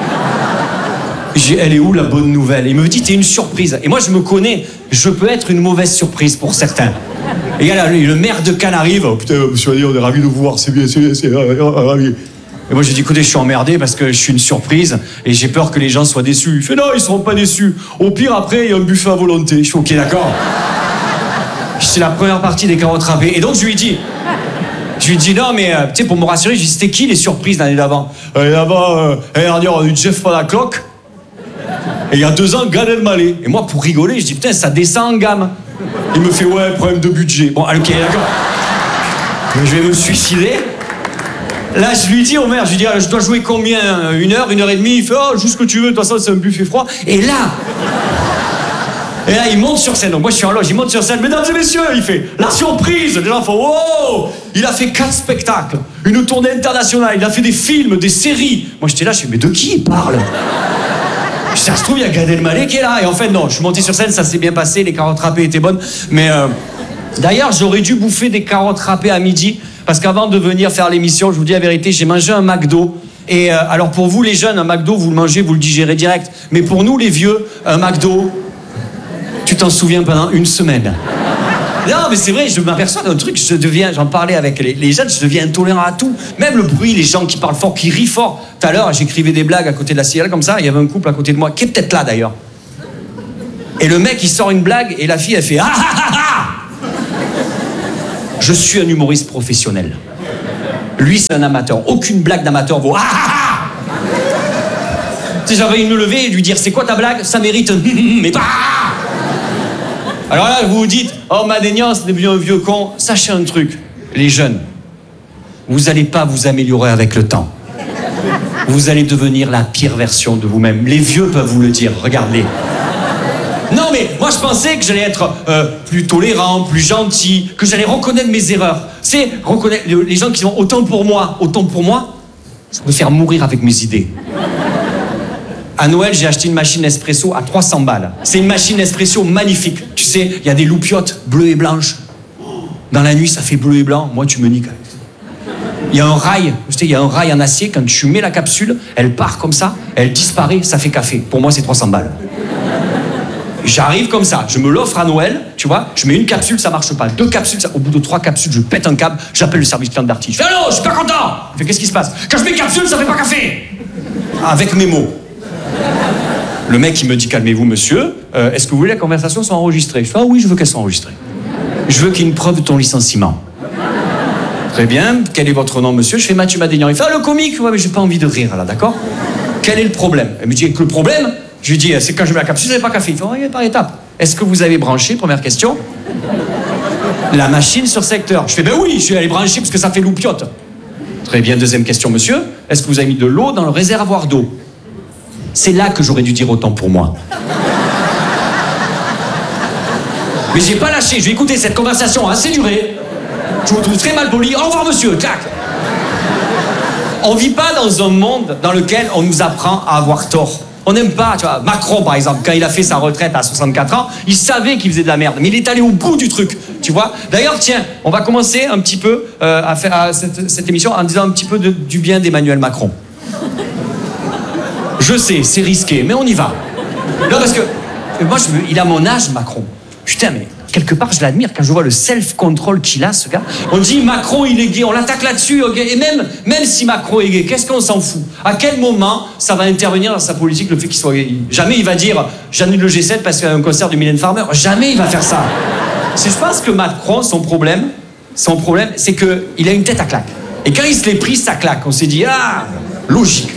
Elle est où la bonne nouvelle? Il me dit, t'es une surprise. Et moi, je me connais, je peux être une mauvaise surprise pour certains. Et là, le maire de Cannes arrive. Oh putain, monsieur Adi, on est ravis de vous voir, c'est bien, c'est ravi. Et moi, j'ai dit, écoutez, je suis emmerdé parce que je suis une surprise et j'ai peur que les gens soient déçus. Il fait, non, ils seront pas déçus. Au pire, après, il y a un buffet à volonté. Je fais, ok, d'accord. C'est la première partie des carottes râpées. Et donc, je lui dis, non, mais tu sais, pour me rassurer, je lui dis, c'était qui les surprises l'année d'avant? L'année d'avant, l'année dernière, on a eu Jeff Panaclock. Et il y a 2 ans, Gad Elmaleh. Et moi, pour rigoler, je dis, putain, ça descend en gamme. Il me fait, ouais, problème de budget. Bon, ok, d'accord. Je vais me suicider. Là, je lui dis au maire, je lui dis, je dois jouer combien? 1 heure, 1 heure et demie? Il fait, oh, juste ce que tu veux, de toute façon, c'est un buffet froid. Et là, il monte sur scène. Donc moi, je suis en loge, il monte sur scène. Mesdames et messieurs, il fait la surprise. Les gens font, wow! Il a fait 4 spectacles, une tournée internationale, il a fait des films, des séries. Moi, j'étais là, je fais, mais de qui il parle? Ça se trouve, il y a Gad Elmaleh qui est là. Et en fait, non, je suis monté sur scène, ça s'est bien passé, les carottes râpées étaient bonnes. Mais d'ailleurs, j'aurais dû bouffer des carottes râpées à midi. Parce qu'avant de venir faire l'émission, je vous dis la vérité, j'ai mangé un McDo. Et alors pour vous, les jeunes, un McDo, vous le mangez, vous le digérez direct. Mais pour nous, les vieux, un McDo, tu t'en souviens pendant 1 semaine. Non, mais c'est vrai, je m'aperçois d'un truc, j'en parlais avec les jeunes, je deviens intolérant à tout. Même le bruit, les gens qui parlent fort, qui rient fort. Tout à l'heure, j'écrivais des blagues à côté de la ciel comme ça, il y avait un couple à côté de moi, qui est peut-être là d'ailleurs. Et le mec, il sort une blague, et la fille, elle fait « Ah ah ah ah !» Je suis un humoriste professionnel. Lui, c'est un amateur. Aucune blague d'amateur vaut. Ah ah ah. Tu sais, j'avais envie de me lever et lui dire, c'est quoi ta blague? Ça mérite mais pas. Alors là, vous vous dites, oh Madénian, c'est devenu un vieux con. Sachez un truc, les jeunes, vous n'allez pas vous améliorer avec le temps. Vous allez devenir la pire version de vous-même. Les vieux peuvent vous le dire, regardez. Non mais, moi je pensais que j'allais être plus tolérant, plus gentil, que j'allais reconnaître mes erreurs. C'est reconnaître les gens qui sont autant pour moi, je préfère mourir avec mes idées. À Noël, j'ai acheté une machine Nespresso à 300 balles. C'est une machine Nespresso magnifique. Tu sais, il y a des loupiottes bleues et blanches. Dans la nuit, ça fait bleu et blanc. Moi, tu me niques. Il y a un rail, tu sais, il y a un rail en acier. Quand tu mets la capsule, elle part comme ça, elle disparaît, ça fait café. Pour moi, c'est 300 balles. J'arrive comme ça, je me l'offre à Noël, tu vois, je mets une capsule, ça marche pas. 2 capsules, au bout de 3 capsules, je pète un câble, j'appelle le service client d'Arty. Je fais allô, je suis pas content. Il fait qu'est-ce qui se passe? Quand je mets capsule, ça fait pas café. Avec mes mots. Le mec, il me dit calmez-vous, monsieur. Est-ce que vous voulez que la conversation soit enregistrée? Je fais ah oui, je veux qu'elle soit enregistrée. Je veux qu'il y ait une preuve de ton licenciement. Très bien. Quel est votre nom, monsieur? Je fais Mathieu Madénian. Il fait ah le comique. Ouais, mais j'ai pas envie de rire là, d'accord? Quel est le problème? Elle me dit que le problème. Je lui dis, c'est quand je mets la capsule, c'est pas café. Il fait, oui, par étape. Est-ce que vous avez branché, première question, la machine sur secteur? Je fais, ben oui, je suis allé brancher parce que ça fait loupiote. Très bien, deuxième question, monsieur. Est-ce que vous avez mis de l'eau dans le réservoir d'eau? C'est là que j'aurais dû dire autant pour moi. Mais j'ai pas lâché, je vais écouter cette conversation assez durée. Je vous trouve très mal poli. Au revoir, monsieur, clac. On vit pas dans un monde dans lequel on nous apprend à avoir tort. On n'aime pas, tu vois, Macron par exemple, quand il a fait sa retraite à 64 ans, il savait qu'il faisait de la merde, mais il est allé au bout du truc, tu vois. D'ailleurs, tiens, on va commencer un petit peu à faire cette émission en disant un petit peu du bien d'Emmanuel Macron. Je sais, c'est risqué, mais on y va. Non, parce que moi, il a mon âge, Macron. Putain, mais quelque part, je l'admire quand je vois le self-control qu'il a, ce gars. On dit Macron, il est gay, on l'attaque là-dessus, ok. Et même si Macron est gay, qu'est-ce qu'on s'en fout? À quel moment ça va intervenir dans sa politique le fait qu'il soit gay? Jamais il va dire j'annule le G7 parce qu'il y a un concert du Mylène Farmer. Jamais il va faire ça. Je pense que Macron, son problème, c'est qu'il a une tête à claque. Et quand il se l'est pris, ça claque. On s'est dit ah, logique.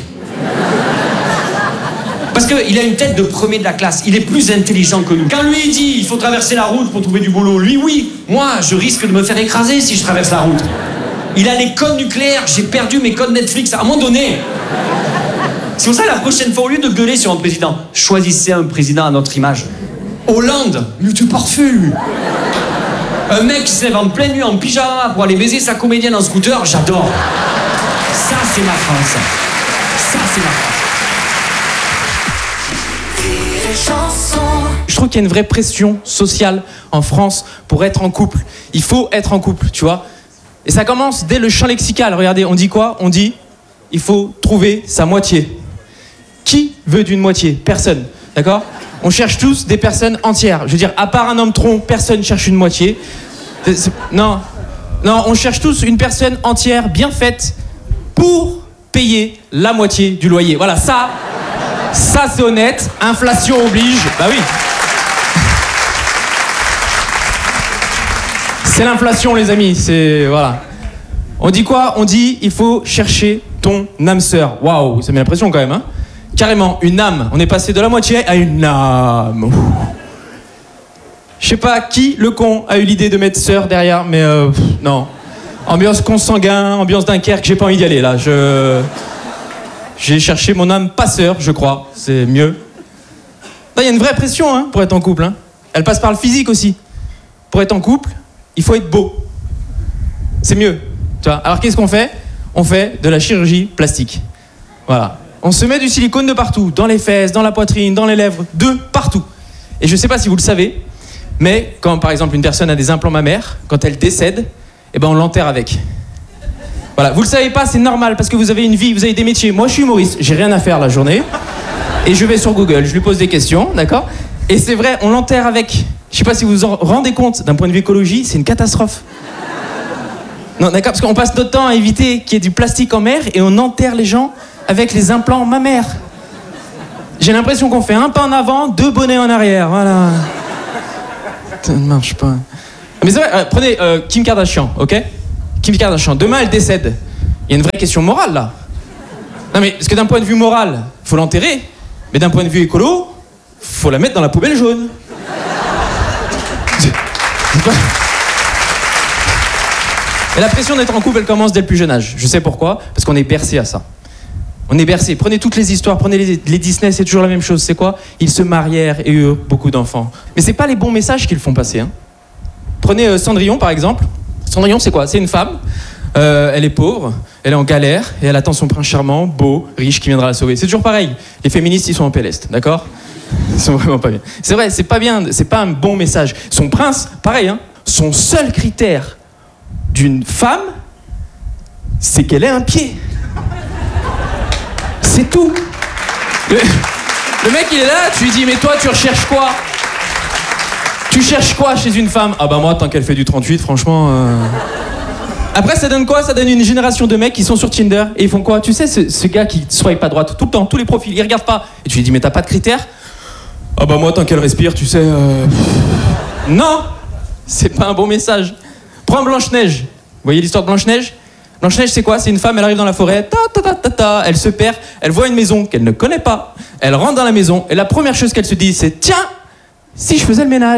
Parce qu'il a une tête de premier de la classe, il est plus intelligent que nous. Quand lui il dit il faut traverser la route pour trouver du boulot, lui oui, moi je risque de me faire écraser si je traverse la route. Il a les codes nucléaires, j'ai perdu mes codes Netflix à un moment donné. C'est pour ça la prochaine fois, au lieu de gueuler sur un président, choisissez un président à notre image. Hollande, il était parfait lui. Un mec qui se lève en pleine nuit en pyjama pour aller baiser sa comédienne en scooter, j'adore. Ça c'est ma France. Ça c'est ma France. Je trouve qu'il y a une vraie pression sociale en France pour être en couple. Il faut être en couple, tu vois. Et ça commence dès le champ lexical. Regardez, on dit quoi? On dit il faut trouver sa moitié. Qui veut d'une moitié? Personne, d'accord? On cherche tous des personnes entières. Je veux dire, à part un homme tronc, personne cherche une moitié. Non, on cherche tous une personne entière, bien faite, pour payer la moitié du loyer. Voilà, ça c'est honnête, inflation oblige, bah oui. C'est l'inflation les amis, c'est, voilà. On dit quoi? On dit, il faut chercher ton âme sœur. Waouh, ça met l'impression quand même, hein. Carrément, une âme. On est passé de la moitié à une âme. Ouh. Je sais pas qui, le con, a eu l'idée de mettre sœur derrière, mais non. Ambiance consanguin, ambiance Dunkerque, j'ai pas envie d'y aller là, J'ai cherché mon âme pas sœur, je crois. C'est mieux. Il y a une vraie pression hein, pour être en couple. Hein. Elle passe par le physique aussi. Pour être en couple, il faut être beau. C'est mieux. Tu vois. Alors qu'est-ce qu'on fait? On fait de la chirurgie plastique. Voilà. On se met du silicone de partout. Dans les fesses, dans la poitrine, dans les lèvres. De partout. Et je sais pas si vous le savez, mais quand par exemple une personne a des implants mammaires, quand elle décède, eh ben on l'enterre avec. Voilà, vous le savez pas, c'est normal parce que vous avez une vie, vous avez des métiers. Moi, je suis humoriste, j'ai rien à faire la journée. Et je vais sur Google, je lui pose des questions, d'accord? Et c'est vrai, on l'enterre avec. Je sais pas si vous vous en rendez compte, d'un point de vue écologie, c'est une catastrophe. Non, d'accord, parce qu'on passe notre temps à éviter qu'il y ait du plastique en mer et on enterre les gens avec les implants mammaires. J'ai l'impression qu'on fait un pas en avant, 2 bonnets en arrière, voilà. Ça ne marche pas. Mais c'est vrai, prenez Kim Kardashian, ok? Kim Kardashian, demain elle décède. Il y a une vraie question morale là. Non mais, parce que d'un point de vue moral, faut l'enterrer, mais d'un point de vue écolo, faut la mettre dans la poubelle jaune. C'est pas... Et la pression d'être en couple, elle commence dès le plus jeune âge. Je sais pourquoi, parce qu'on est bercé à ça. On est bercé. Prenez toutes les histoires, prenez les Disney, c'est toujours la même chose. C'est quoi? Ils se marièrent et eurent beaucoup d'enfants. Mais c'est pas les bons messages qu'ils font passer. Hein. Prenez Cendrillon par exemple. Cendrillon, c'est quoi? C'est une femme. Elle est pauvre, elle est en galère et elle attend son prince charmant, beau, riche qui viendra la sauver. C'est toujours pareil. Les féministes, ils sont en PLS, d'accord? Ils sont vraiment pas bien. C'est vrai, c'est pas bien, c'est pas un bon message. Son prince, pareil, hein. Son seul critère d'une femme, c'est qu'elle ait un pied. C'est tout. Le mec, il est là, tu lui dis, mais toi, tu recherches quoi? Tu cherches quoi chez une femme? Ah bah moi, tant qu'elle fait du 38, franchement... Après, ça donne quoi? Ça donne une génération de mecs qui sont sur Tinder et ils font quoi? Tu sais, ce gars qui swipe pas droite tout le temps, tous les profils, il regarde pas. Et tu lui dis, mais t'as pas de critères? Ah bah moi, tant qu'elle respire, tu sais... Non, c'est pas un bon message. Prends Blanche-Neige. Vous voyez l'histoire de Blanche-Neige? Blanche-Neige, c'est quoi? C'est une femme, elle arrive dans la forêt, elle se perd, elle voit une maison qu'elle ne connaît pas, elle rentre dans la maison, et la première chose qu'elle se dit, c'est « Tiens, si je faisais le ménage ?»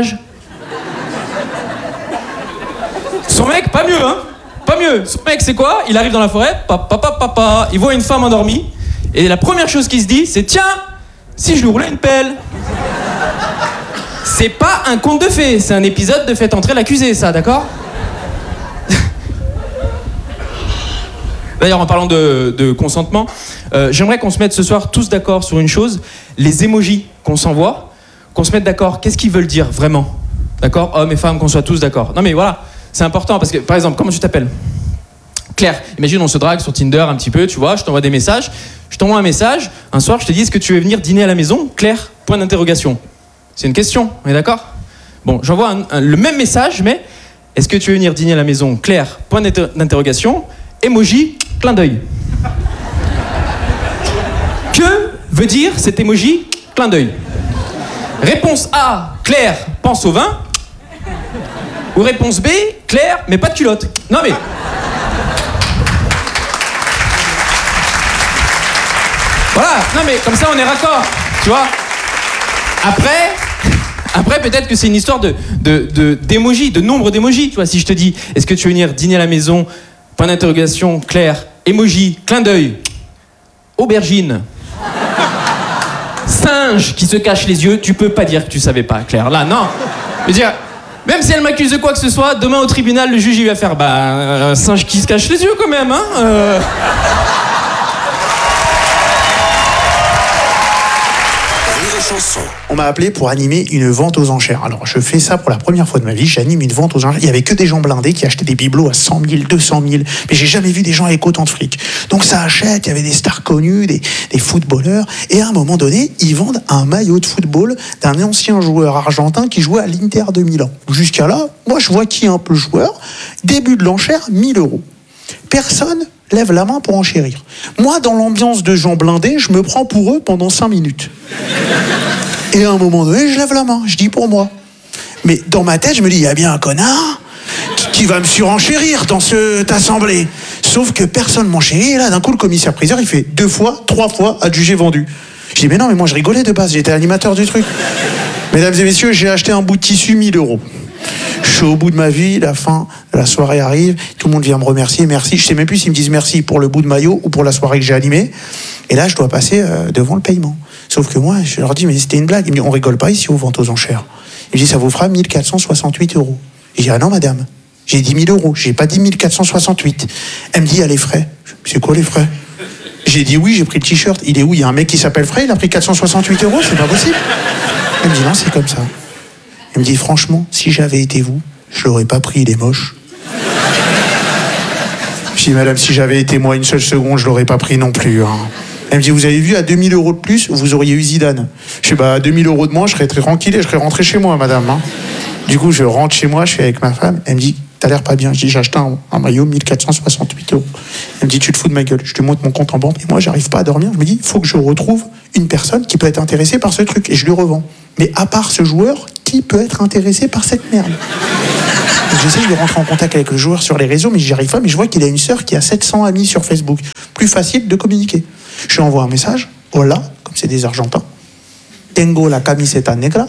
Son mec, pas mieux, hein? Pas mieux. Son mec, c'est quoi? Il arrive dans la forêt, il voit une femme endormie, et la première chose qu'il se dit, c'est « Tiens, si je lui roulais une pelle ?» C'est pas un conte de fées, c'est un épisode de Faites entrer l'accusé, ça, d'accord? D'ailleurs, en parlant de consentement, j'aimerais qu'on se mette ce soir tous d'accord sur une chose, les émojis qu'on s'envoie, qu'on se mette d'accord, qu'est-ce qu'ils veulent dire vraiment? D'accord? Hommes et femmes, qu'on soit tous d'accord. Non mais voilà, c'est important parce que, par exemple, comment tu t'appelles? Claire, imagine on se drague sur Tinder un petit peu, tu vois, je t'envoie des messages, je t'envoie un message, un soir je te dis, est-ce que tu veux venir dîner à la maison? Claire, point d'interrogation. C'est une question, on est d'accord? Bon, j'envoie le même message, mais est-ce que tu veux venir dîner à la maison? Claire, point d'interrogation, emoji, clin d'œil. Que veut dire cet emoji, clin d'œil? Réponse A, Claire, pense au vin. Ou réponse B, Claire, mais pas de culotte. Non mais... Voilà, non mais comme ça on est raccord, tu vois. Après peut-être que c'est une histoire d'émojis, de nombre d'émojis, tu vois. Si je te dis, est-ce que tu veux venir dîner à la maison? Point d'interrogation, Claire, emoji, clin d'œil, aubergine, singe qui se cache les yeux, tu peux pas dire que tu savais pas, Claire. Là, non. Je veux dire, même si elle m'accuse de quoi que ce soit, demain au tribunal, le juge il va faire, un singe qui se cache les yeux quand même, hein. On m'a appelé pour animer une vente aux enchères. Alors, je fais ça pour la première fois de ma vie. J'anime une vente aux enchères. Il y avait que des gens blindés qui achetaient des bibelots à 100 000, 200 000. Mais j'ai jamais vu des gens avec autant de fric. Donc, ça achète. Il y avait des stars connus, des footballeurs. Et à un moment donné, ils vendent un maillot de football d'un ancien joueur argentin qui jouait à l'Inter de Milan. Jusqu'à là, moi, je vois qui est un peu joueur. Début de l'enchère, 1 000 €. Personne lève la main pour enchérir. Moi, dans l'ambiance de gens blindés, je me prends pour eux pendant 5 minutes. Et à un moment donné, je lève la main, je dis pour moi. Mais dans ma tête, je me dis, il y a bien un connard qui va me surenchérir dans cette assemblée. Sauf que personne m'enchérit, et là, d'un coup, le commissaire-priseur, il fait 2 fois, 3 fois, adjugé vendu. Je dis, mais non, mais moi, je rigolais de base, j'étais animateur du truc. Mesdames et messieurs, j'ai acheté un bout de tissu, 1 000 €. Je suis au bout de ma vie, la fin de la soirée arrive, tout le monde vient me remercier, merci. Je sais même plus s'ils me disent merci pour le bout de maillot ou pour la soirée que j'ai animée. Et là, je dois passer devant le paiement. Sauf que moi, je leur dis, mais c'était une blague. Ils me disent, on rigole pas ici aux ventes aux enchères. Ils me disent, ça vous fera 1 468 €. Je dis, ah non, madame, j'ai 10 000 €, j'ai pas dit 1 468. Elle me dit, il y a les frais. C'est quoi les frais? J'ai dit, oui, j'ai pris le t-shirt. Il est où? Il y a un mec qui s'appelle Frey, il a pris 468 €, c'est pas possible. Elle me dit, non, c'est comme ça. Elle me dit, franchement, si j'avais été vous, je l'aurais pas pris, il est moche. Je dis, madame, si j'avais été moi une seule seconde, je l'aurais pas pris non plus. Hein. Elle me dit, vous avez vu, à 2 000 € de plus, vous auriez eu Zidane. Je dis, à 2 000 € de moins, je serais très tranquille et je serais rentré chez moi, madame. Hein. Du coup, je rentre chez moi, je suis avec ma femme. Elle me dit, t'as l'air pas bien. Je dis, j'ai acheté un maillot, 1 468 €. Elle me dit, tu te fous de ma gueule. Je te montre mon compte en banque. Et moi, j'arrive pas à dormir. Je me dis, il faut que je retrouve une personne qui peut être intéressée par ce truc. Et je lui revends. Mais à part ce joueur, qui peut être intéressé par cette merde? J'essaye de rentrer en contact avec le joueur sur les réseaux, mais j'y arrive pas. Mais je vois qu'il a une sœur qui a 700 amis sur Facebook. Plus facile de communiquer. Je lui envoie un message. Hola, comme c'est des Argentins. Tengo la camiseta negra.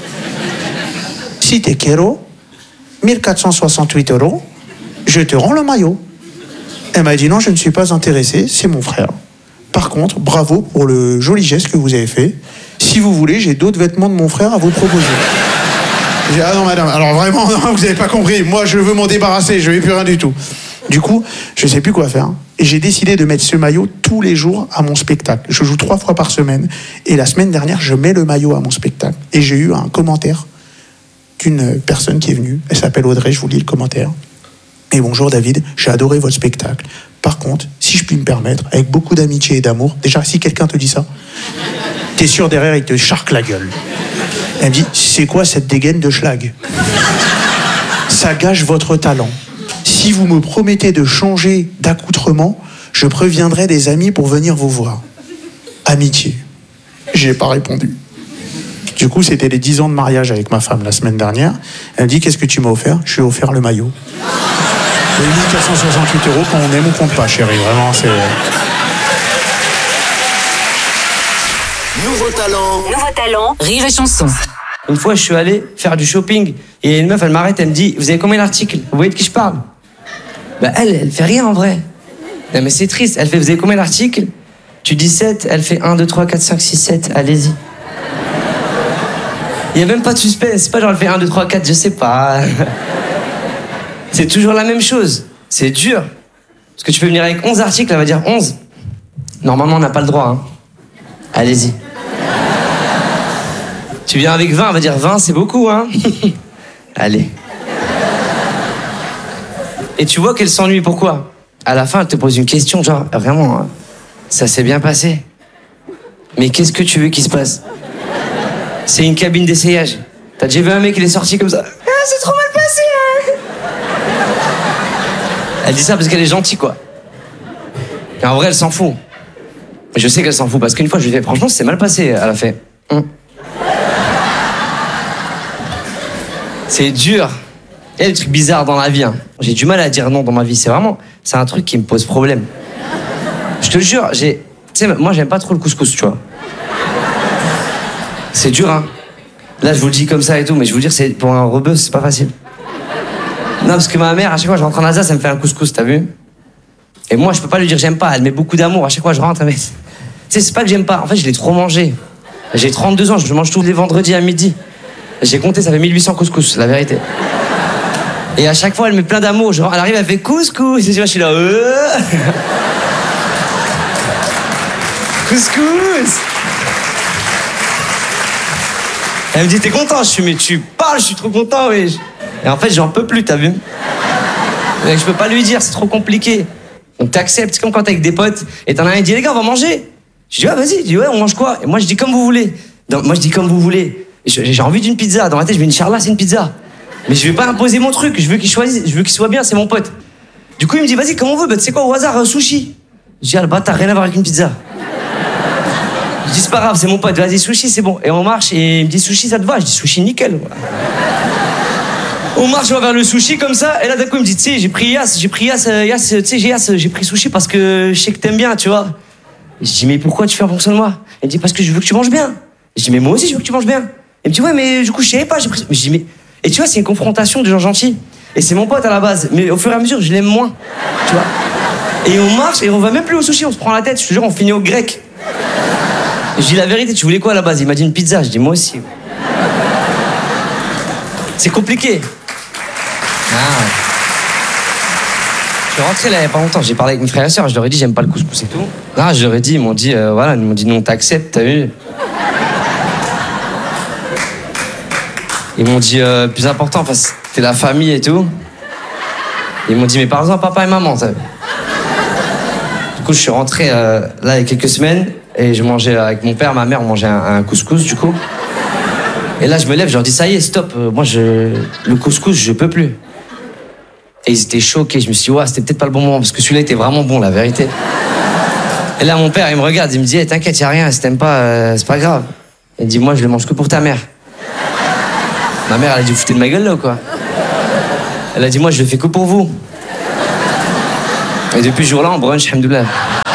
Si te quiero, 1468 €, je te rends le maillot. Elle m'a dit non, je ne suis pas intéressé, c'est mon frère. Par contre, bravo pour le joli geste que vous avez fait. Si vous voulez, j'ai d'autres vêtements de mon frère à vous proposer. J'ai dit, ah non madame, alors vraiment, non, vous n'avez pas compris. Moi, je veux m'en débarrasser, je ne veux plus rien du tout. Du coup, je ne sais plus quoi faire. Et j'ai décidé de mettre ce maillot tous les jours à mon spectacle. Je joue 3 fois par semaine. Et la semaine dernière, je mets le maillot à mon spectacle. Et j'ai eu un commentaire d'une personne qui est venue. Elle s'appelle Audrey, je vous lis le commentaire. Et bonjour David, j'ai adoré votre spectacle. Par contre, si je puis me permettre, avec beaucoup d'amitié et d'amour, déjà si quelqu'un te dit ça, t'es sûr derrière il te charque la gueule. Elle me dit, c'est quoi cette dégaine de schlag? Ça gâche votre talent. Si vous me promettez de changer d'accoutrement, je préviendrai des amis pour venir vous voir. Amitié. J'ai pas répondu. Du coup, c'était les 10 ans de mariage avec ma femme la semaine dernière. Elle me dit, qu'est-ce que tu m'as offert? Je lui ai offert le maillot. De 1468 € quand on aime ou compte pas, chérie. Vraiment, c'est... Nouveau talent, Rire et chanson. Une fois, je suis allé faire du shopping et une meuf, elle m'arrête, elle me dit, vous avez combien d'articles? Vous voyez de qui je parle? Bah elle fait rien en vrai. Non mais c'est triste. Elle fait, vous avez combien d'articles? Tu dis 7, elle fait 1, 2, 3, 4, 5, 6, 7, allez-y. Il n'y a même pas de suspense, c'est pas genre elle fait 1, 2, 3, 4, je sais pas. C'est toujours la même chose. C'est dur. Parce que tu peux venir avec 11 articles, elle va dire 11. Normalement, on n'a pas le droit. Hein. Allez-y. Tu viens avec 20, elle va dire 20, c'est beaucoup, hein. Allez. Et tu vois qu'elle s'ennuie, pourquoi? À la fin, elle te pose une question, genre, vraiment, hein, ça s'est bien passé. Mais qu'est-ce que tu veux qu'il se passe? C'est une cabine d'essayage. T'as déjà vu un mec, il est sorti comme ça? Ah, c'est trop mal passé, hein. Elle dit ça parce qu'elle est gentille, quoi. Et en vrai, elle s'en fout. Je sais qu'elle s'en fout, parce qu'une fois, je lui ai dit, franchement, c'est mal passé. Elle a fait... C'est dur. Il y a des trucs bizarres dans la vie. Hein. J'ai du mal à dire non dans ma vie. C'est un truc qui me pose problème. Je te jure, tu sais, moi, j'aime pas trop le couscous, tu vois. C'est dur, hein. Là, je vous le dis comme ça et tout, mais je vous dire, c'est pour un rebeu, c'est pas facile. Non, parce que ma mère, à chaque fois que je rentre en Alsace, elle me fait un couscous, t'as vu? Et moi, je peux pas lui dire j'aime pas. Elle met beaucoup d'amour. À chaque fois que je rentre, mais... Tu sais, c'est pas que j'aime pas. En fait, je l'ai trop mangé. J'ai 32 ans, je mange tous les vendredis à midi. J'ai compté, ça fait 1800 couscous, la vérité. Et à chaque fois, elle met plein d'amour. Genre, elle arrive, elle fait couscous. Et je suis là, couscous. Elle me dit, t'es content? Je suis, mais tu parles, je suis trop content, oui. Et en fait, j'en peux plus, t'as vu? Mais je peux pas lui dire, c'est trop compliqué. Donc t'acceptes, c'est comme quand t'es avec des potes, et t'en as un qui dit, les gars, on va manger. Je dis, ah, vas-y. Je dis, ouais, on mange quoi? Et moi, je dis, comme vous voulez. Moi, je dis, comme vous voulez. J'ai envie d'une pizza. Dans ma tête, je me dis, Inch'Allah, c'est une pizza. Mais je vais pas imposer mon truc. Je veux qu'il choisisse. Je veux qu'il soit bien, c'est mon pote. Du coup, il me dit, vas-y, comme on veut. Bah, tu sais quoi, au hasard, sushi. Je dis, ah, le bâtard, rien à voir avec une pizza. Je dis, c'est pas grave, c'est mon pote. Vas-y, sushi, c'est bon. Et on marche, et il me dit, sushi, ça te va? Je dis, sushi, nickel. Voilà. On marche, on va vers le sushi comme ça. Et là, d'un coup, il me dit, tu sais, j'ai pris Yass, tu sais, j'ai pris sushi parce que je sais que t'aimes bien, tu vois. Et je dis, mais pourquoi tu fais en fonction de moi? Il me dit, parce que je veux que tu manges bien. Je dis, mais moi aussi, je veux que tu manges bien. Il me dit, ouais, mais du coup, je savais pas, j'ai pris... Je dis, mais... Et tu vois, c'est une confrontation de gens gentils. Et c'est mon pote à la base. Mais au fur et à mesure, je l'aime moins. Tu vois. Et on marche et on va même plus au sushi, on se prend la tête. Je te jure, on finit au grec. Et je dis la vérité, tu voulais quoi à la base? Il m'a dit une pizza. Je dis, moi aussi. C'est compliqué. Ah ouais. Je suis rentré là il y a pas longtemps, j'ai parlé avec mes frères et sœurs, je leur ai dit j'aime pas le couscous et tout. Ah, je leur ai dit, ils m'ont dit voilà, ils m'ont dit non, t'acceptes, t'as vu. Ils m'ont dit plus important parce que c'était la famille et tout. Ils m'ont dit mais parle-en à papa et maman, t'as vu. Du coup je suis rentré là il y a quelques semaines et je mangeais avec mon père, ma mère, on mangeait un couscous du coup. Et là je me lève, je leur dis ça y est, stop, moi le couscous je peux plus. Et ils étaient choqués, je me suis dit, ouais, c'était peut-être pas le bon moment, parce que celui-là était vraiment bon, la vérité. Et là, mon père, il me regarde, il me dit, hey, t'inquiète, y'a rien, si t'aimes pas, c'est pas grave. Il me dit, moi, je le mange que pour ta mère. Ma mère, elle a dit, vous foutez de ma gueule, là, ou quoi? Elle a dit, moi, je le fais que pour vous. Et depuis ce jour-là, on brunch, alhamdoulilah.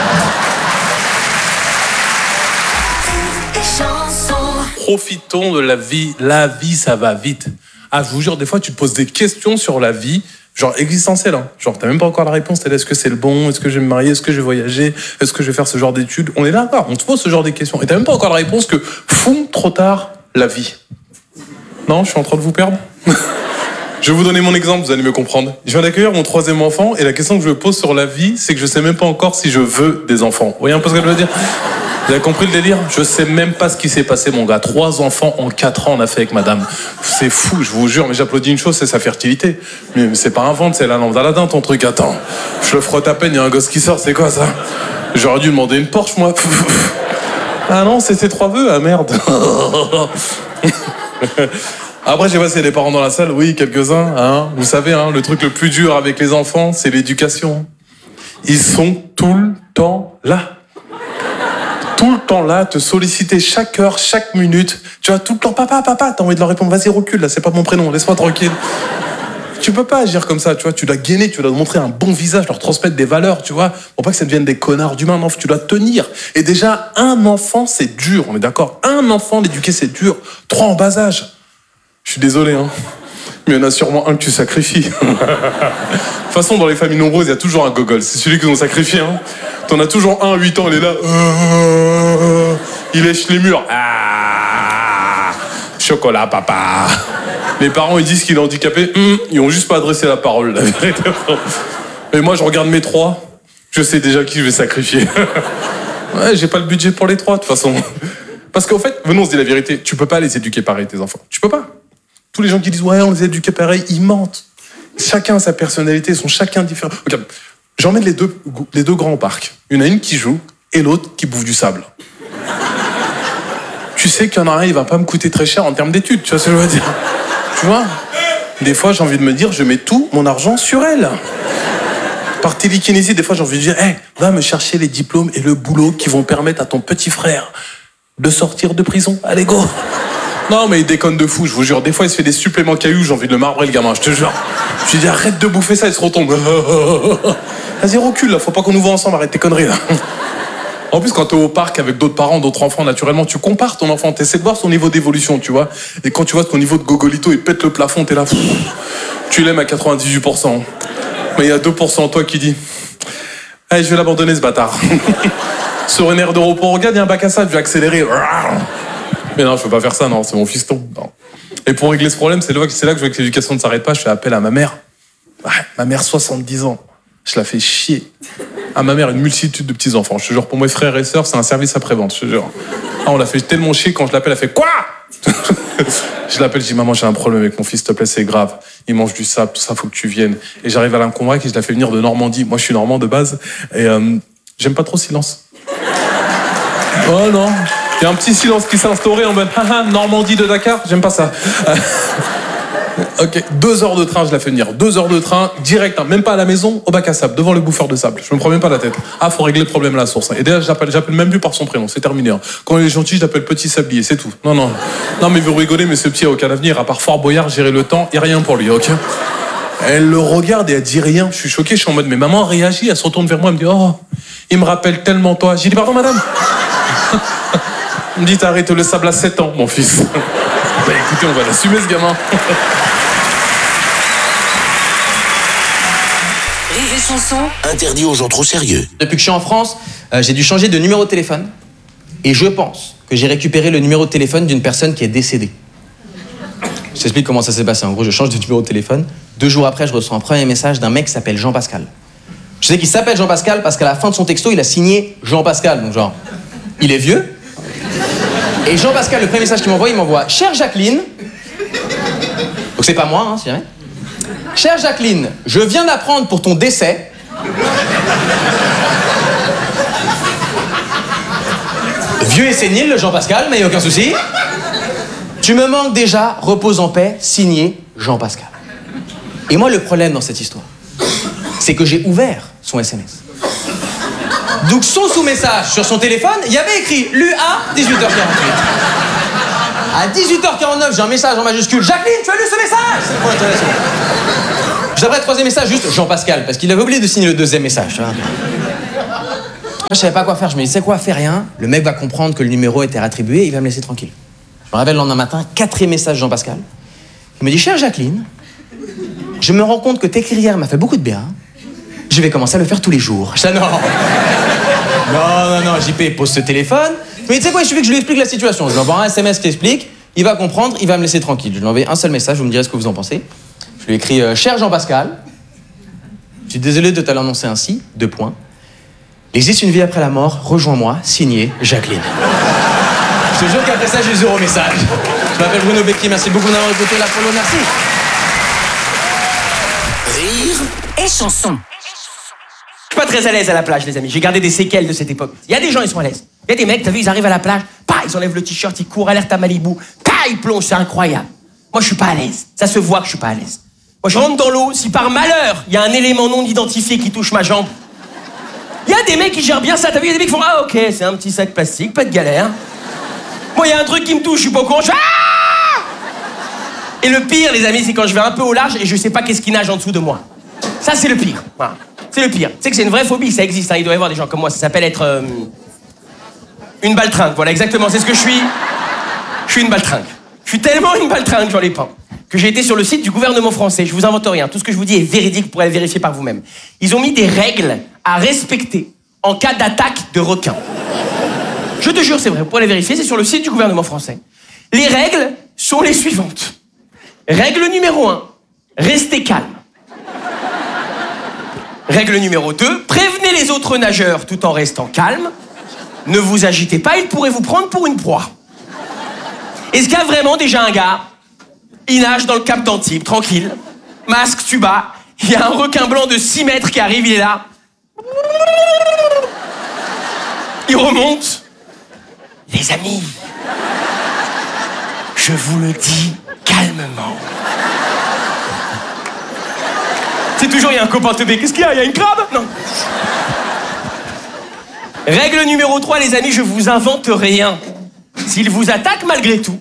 Profitons de la vie. La vie, ça va vite. Ah, je vous jure, des fois, tu te poses des questions sur la vie, genre existentielles. Hein. Genre, t'as même pas encore la réponse. T'es là, est-ce que c'est le bon? Est-ce que je vais me marier? Est-ce que je vais voyager? Est-ce que je vais faire ce genre d'études? On est là encore. On te pose ce genre de questions. Et t'as même pas encore la réponse que, fou, trop tard, la vie. Non, je suis en train de vous perdre. Je vais vous donner mon exemple, vous allez me comprendre. Je viens d'accueillir mon 3e enfant et la question que je me pose sur la vie, c'est que je sais même pas encore si je veux des enfants. Vous voyez un peu ce que je veux dire? Vous avez compris le délire? Je sais même pas ce qui s'est passé, mon gars. 3 enfants en 4 ans, on a fait avec madame. C'est fou, je vous jure, mais j'applaudis une chose, c'est sa fertilité. Mais c'est pas un ventre, c'est la lampe d'Aladin, ton truc. Attends, je le frotte à peine, il y a un gosse qui sort, c'est quoi ça? J'aurais dû demander une Porsche, moi. Ah non, c'est ses 3 vœux, ah merde. Après, j'ai passé les parents dans la salle, oui, quelques-uns. Hein. Vous savez, hein, le truc le plus dur avec les enfants, c'est l'éducation. Ils sont tout le temps là. Tout le temps là, te solliciter chaque heure, chaque minute. Tu vois, tout le temps, papa, t'as envie de leur répondre, vas-y, recule, là, c'est pas mon prénom, laisse-moi tranquille. Tu peux pas agir comme ça, tu vois, tu dois gainer, tu dois montrer un bon visage, leur transmettre des valeurs, tu vois, pour pas que ça devienne des connards d'humains, non, tu dois tenir. Et déjà, un enfant, c'est dur, on est d'accord? Un enfant, l'éduquer, c'est dur. 3 en bas âge. Je suis désolé, hein. Mais il y en a sûrement un que tu sacrifies. De toute façon, dans les familles nombreuses, il y a toujours un gogol. C'est celui qu'ils ont sacrifié, hein. T'en as toujours un à 8 ans, il est là. Il lèche les murs. Ah, chocolat, papa. Les parents, ils disent qu'il est handicapé. Ils ont juste pas adressé la parole, la vérité. Mais moi, je regarde mes 3. Je sais déjà qui je vais sacrifier. Ouais, j'ai pas le budget pour les 3, de toute façon. Parce qu'en fait, venons, on se dit la vérité. Tu peux pas les éduquer pareil, tes enfants. Tu peux pas. Tous les gens qui disent, ouais, on les éduque pareil, ils mentent. Chacun a sa personnalité, ils sont chacun différents. Regarde, j'emmène les deux grands au parc. Il y en a une qui joue et l'autre qui bouffe du sable. Tu sais qu'il y en a un, il va pas me coûter très cher en termes d'études, tu vois ce que je veux dire? Tu vois? Des fois, j'ai envie de me dire, je mets tout mon argent sur elle. Par télékinésie, des fois, j'ai envie de dire, hey, va me chercher les diplômes et le boulot qui vont permettre à ton petit frère de sortir de prison. Allez, go! Non, mais il déconne de fou, je vous jure. Des fois, il se fait des suppléments cailloux, j'ai envie de le marbrer, le gamin, je te jure. Je lui dis, arrête de bouffer ça, il se retombe. Vas-y, recule, là, faut pas qu'on nous voit ensemble, arrête tes conneries, là. En plus, quand t'es au parc avec d'autres parents, d'autres enfants, naturellement, tu compares ton enfant, t'essaies de voir son niveau d'évolution, tu vois. Et quand tu vois ton niveau de gogolito, il pète le plafond, t'es là, tu l'aimes à 98%. Mais il y a 2% en toi qui dit, allez, je vais l'abandonner, ce bâtard. Sur une aire de repos, regarde, il y a un bac à sable, je vais accélérer. Mais non, je peux pas faire ça, non, c'est mon fiston. Non. Et pour régler ce problème, c'est là que je vois que l'éducation ne s'arrête pas, je fais appel à ma mère. Ouais, ma mère, 70 ans. Je la fais chier. À ma mère, une multitude de petits-enfants. Je te jure, pour mes frères et sœurs, c'est un service après-vente, je te jure. Ah, on l'a fait tellement chier, quand je l'appelle, elle fait quoi? Je l'appelle, je dis, maman, j'ai un problème avec mon fils, s'il te plaît, c'est grave. Il mange du sable, tout ça, faut que tu viennes. Et j'arrive à la convaincre et je la fais venir de Normandie. Moi, je suis normand de base. Et j'aime pas trop le silence. Oh non. Il y a un petit silence qui s'est instauré en mode Normandie de Dakar, j'aime pas ça. Ok, 2 heures de train, je la fais venir. 2 heures de train, direct, hein, même pas à la maison, au bac à sable, devant le bouffeur de sable. Je me prends même pas la tête. Ah, faut régler le problème à la source. Et déjà, j'appelle même plus par son prénom, c'est terminé. Hein. Quand il est gentil, je l'appelle Petit Sablier, c'est tout. Non, mais vous rigolez, mais ce petit a aucun avenir, à part Fort Boyard, gérer le temps, et rien pour lui, ok? Elle le regarde et elle dit rien. Je suis choqué, je suis en mode, mais maman réagit, elle se retourne vers moi, elle me dit, oh, il me rappelle tellement toi. J'ai dit, pardon, madame. Il me dit, t'as arrêté le sable à 7 ans, mon fils. Bah écoutez, on va l'assumer, ce gamin. Rire et chanson. Interdit aux gens trop sérieux. Depuis que je suis en France, j'ai dû changer de numéro de téléphone. Et je pense que j'ai récupéré le numéro de téléphone d'une personne qui est décédée. Je t'explique comment ça s'est passé. En gros, je change de numéro de téléphone. 2 jours après, je reçois un premier message d'un mec qui s'appelle Jean-Pascal. Je sais qu'il s'appelle Jean-Pascal parce qu'à la fin de son texto, il a signé Jean-Pascal. Donc genre, il est vieux. Et Jean-Pascal, le premier message qu'il m'envoie, il m'envoie « Chère Jacqueline », donc c'est pas moi, hein, c'est vrai. « Chère Jacqueline, je viens d'apprendre pour ton décès. Vieux et sénile, le Jean-Pascal, mais aucun souci. Tu me manques déjà, repose en paix, signé Jean-Pascal. » Et moi, le problème dans cette histoire, c'est que j'ai ouvert son SMS. Donc son sous-message sur son téléphone, il y avait écrit l'UA 18h48. À 18h49, j'ai un message en majuscule. Jacqueline, tu as lu ce message? Juste après le troisième message, juste Jean-Pascal, parce qu'il avait oublié de signer le deuxième message. Tu vois. Je savais pas quoi faire, je me dis, c'est quoi, fais rien. Le mec va comprendre que le numéro était réattribué, il va me laisser tranquille. Je me réveille le lendemain matin, quatrième message Jean-Pascal. Il me dit, chère Jacqueline, je me rends compte que t'écrire hier m'a fait beaucoup de bien. Je vais commencer à le faire tous les jours. Je dis, non. Non, JP, pose ce téléphone. Mais tu sais quoi, il suffit que je lui explique la situation. Je lui envoie un SMS qui explique, il va comprendre, il va me laisser tranquille. Je lui envoie un seul message, vous me direz ce que vous en pensez. Je lui écris, cher Jean-Pascal, je suis désolé de te l'annoncer ainsi, 2 points. Il existe une vie après la mort, rejoins-moi, signé Jacqueline. Je te jure qu'après ça, j'ai 0 message. Je m'appelle Bruno Becchi, merci beaucoup d'avoir écouté l'Apollo, merci. Rire et chanson. Je suis pas très à l'aise à la plage, les amis. J'ai gardé des séquelles de cette époque. Il y a des gens, ils sont à l'aise. Il y a des mecs, t'as vu, ils arrivent à la plage, ils enlèvent le t-shirt, ils courent, alerte à Malibu, ils plongent, c'est incroyable. Moi, je suis pas à l'aise. Ça se voit que je suis pas à l'aise. Moi, je rentre dans l'eau, si par malheur, il y a un élément non identifié qui touche ma jambe, il y a des mecs qui gèrent bien ça. T'as vu, il y a des mecs qui font, ah ok, c'est un petit sac plastique, pas de galère. Moi, il y a un truc qui me touche, je suis pas au courant, Et le pire, les amis, c'est quand je vais un peu au large et je sais pas qu'est-ce qui nage en dessous de moi. Ça, c'est le pire. Voilà. C'est le pire. Tu sais que c'est une vraie phobie, ça existe, hein. Il doit y avoir des gens comme moi, ça s'appelle être une baltringue. Voilà, exactement, c'est ce que je suis. Je suis une baltringue. Je suis tellement une baltringue, j'en ai pas, que j'ai été sur le site du gouvernement français. Je vous invente rien. Tout ce que je vous dis est véridique, vous pourrez le vérifier par vous-même. Ils ont mis des règles à respecter en cas d'attaque de requins. Je te jure, c'est vrai, vous pourrez les vérifier, c'est sur le site du gouvernement français. Les règles sont les suivantes. Règle numéro 1, restez calme. Règle numéro 2, prévenez les autres nageurs tout en restant calme. Ne vous agitez pas, ils pourraient vous prendre pour une proie. Est-ce qu'il y a vraiment déjà un gars, il nage dans le cap d'Antibes, tranquille, masque, tuba, il y a un requin blanc de 6 mètres qui arrive, il est là. Il remonte. Les amis, je vous le dis calmement. C'est toujours, il y a un copain teubé. Qu'est-ce qu'il y a? Il y a une crabe? Non. Règle numéro 3, les amis, je vous invente rien. S'il vous attaque malgré tout,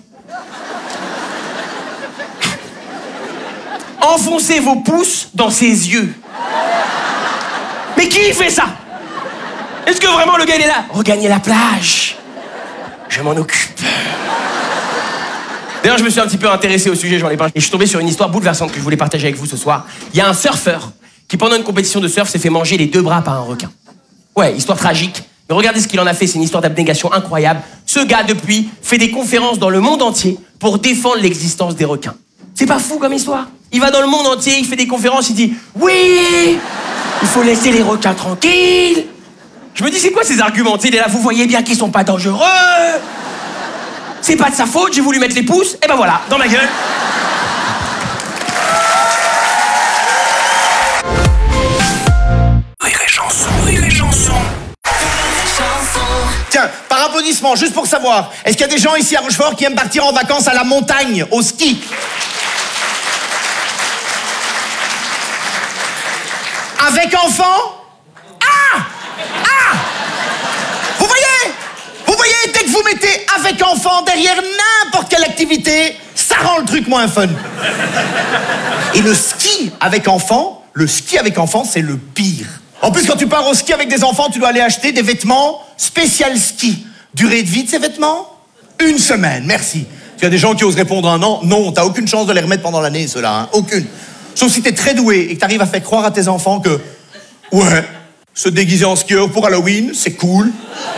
enfoncez vos pouces dans ses yeux. Mais qui fait ça? Est-ce que vraiment le gars il est là? Regagnez la plage. Je m'en occupe. D'ailleurs, je me suis un petit peu intéressé au sujet, j'en ai parlé. Et je suis tombé sur une histoire bouleversante que je voulais partager avec vous ce soir. Il y a un surfeur qui, pendant une compétition de surf, s'est fait manger les 2 bras par un requin. Ouais, histoire tragique. Mais regardez ce qu'il en a fait, c'est une histoire d'abnégation incroyable. Ce gars, depuis, fait des conférences dans le monde entier pour défendre l'existence des requins. C'est pas fou comme histoire? Il va dans le monde entier, il fait des conférences, il dit « Oui, il faut laisser les requins tranquilles !» Je me dis, c'est quoi ces arguments? Il est là, vous voyez bien qu'ils sont pas dangereux. C'est pas de sa faute, j'ai voulu mettre les pouces, et ben voilà, dans ma gueule. Rire et chanson, rire et chanson. Tiens, par applaudissement, juste pour savoir, est-ce qu'il y a des gens ici à Rochefort qui aiment partir en vacances à la montagne, au ski? Avec enfants? Dès que vous mettez avec enfant derrière n'importe quelle activité, ça rend le truc moins fun. Et le ski avec enfant, c'est le pire. En plus, quand tu pars au ski avec des enfants, tu dois aller acheter des vêtements spécial ski. Durée de vie de ces vêtements? 1 semaine, merci. Il y a des gens qui osent répondre un an. Non, t'as aucune chance de les remettre pendant l'année, ceux-là, hein. Aucune. Sauf si t'es très doué et que t'arrives à faire croire à tes enfants que ouais, se déguiser en skieur pour Halloween, c'est cool.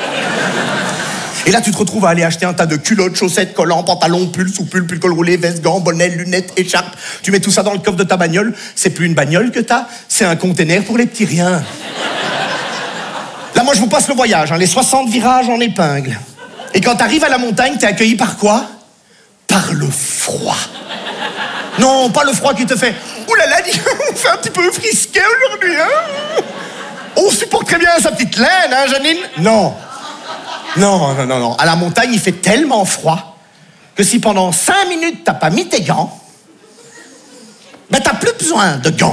Et là, tu te retrouves à aller acheter un tas de culottes, chaussettes, collants, pantalons, pulls, sous-pulls, pull col roulé, vestes, gants, bonnets, lunettes, écharpes. Tu mets tout ça dans le coffre de ta bagnole. C'est plus une bagnole que t'as, c'est un container pour les petits riens. Là, moi, je vous passe le voyage, hein, les 60 virages en épingle. Et quand t'arrives à la montagne, t'es accueilli par quoi? Par le froid. Non, pas le froid qui te fait « Ouh là là, on fait un petit peu frisquet aujourd'hui, hein? On supporte très bien sa petite laine, hein, Janine? » Non. Non. À la montagne, il fait tellement froid que si pendant 5 minutes, t'as pas mis tes gants, ben t'as plus besoin de gants.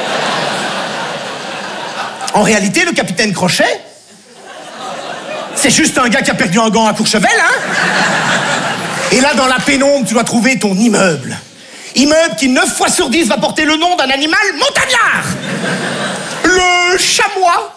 En réalité, le capitaine Crochet, c'est juste un gars qui a perdu un gant à Courchevel, hein? Et là, dans la pénombre, tu dois trouver ton immeuble. Immeuble qui 9 fois sur 10 va porter le nom d'un animal montagnard. Le chamois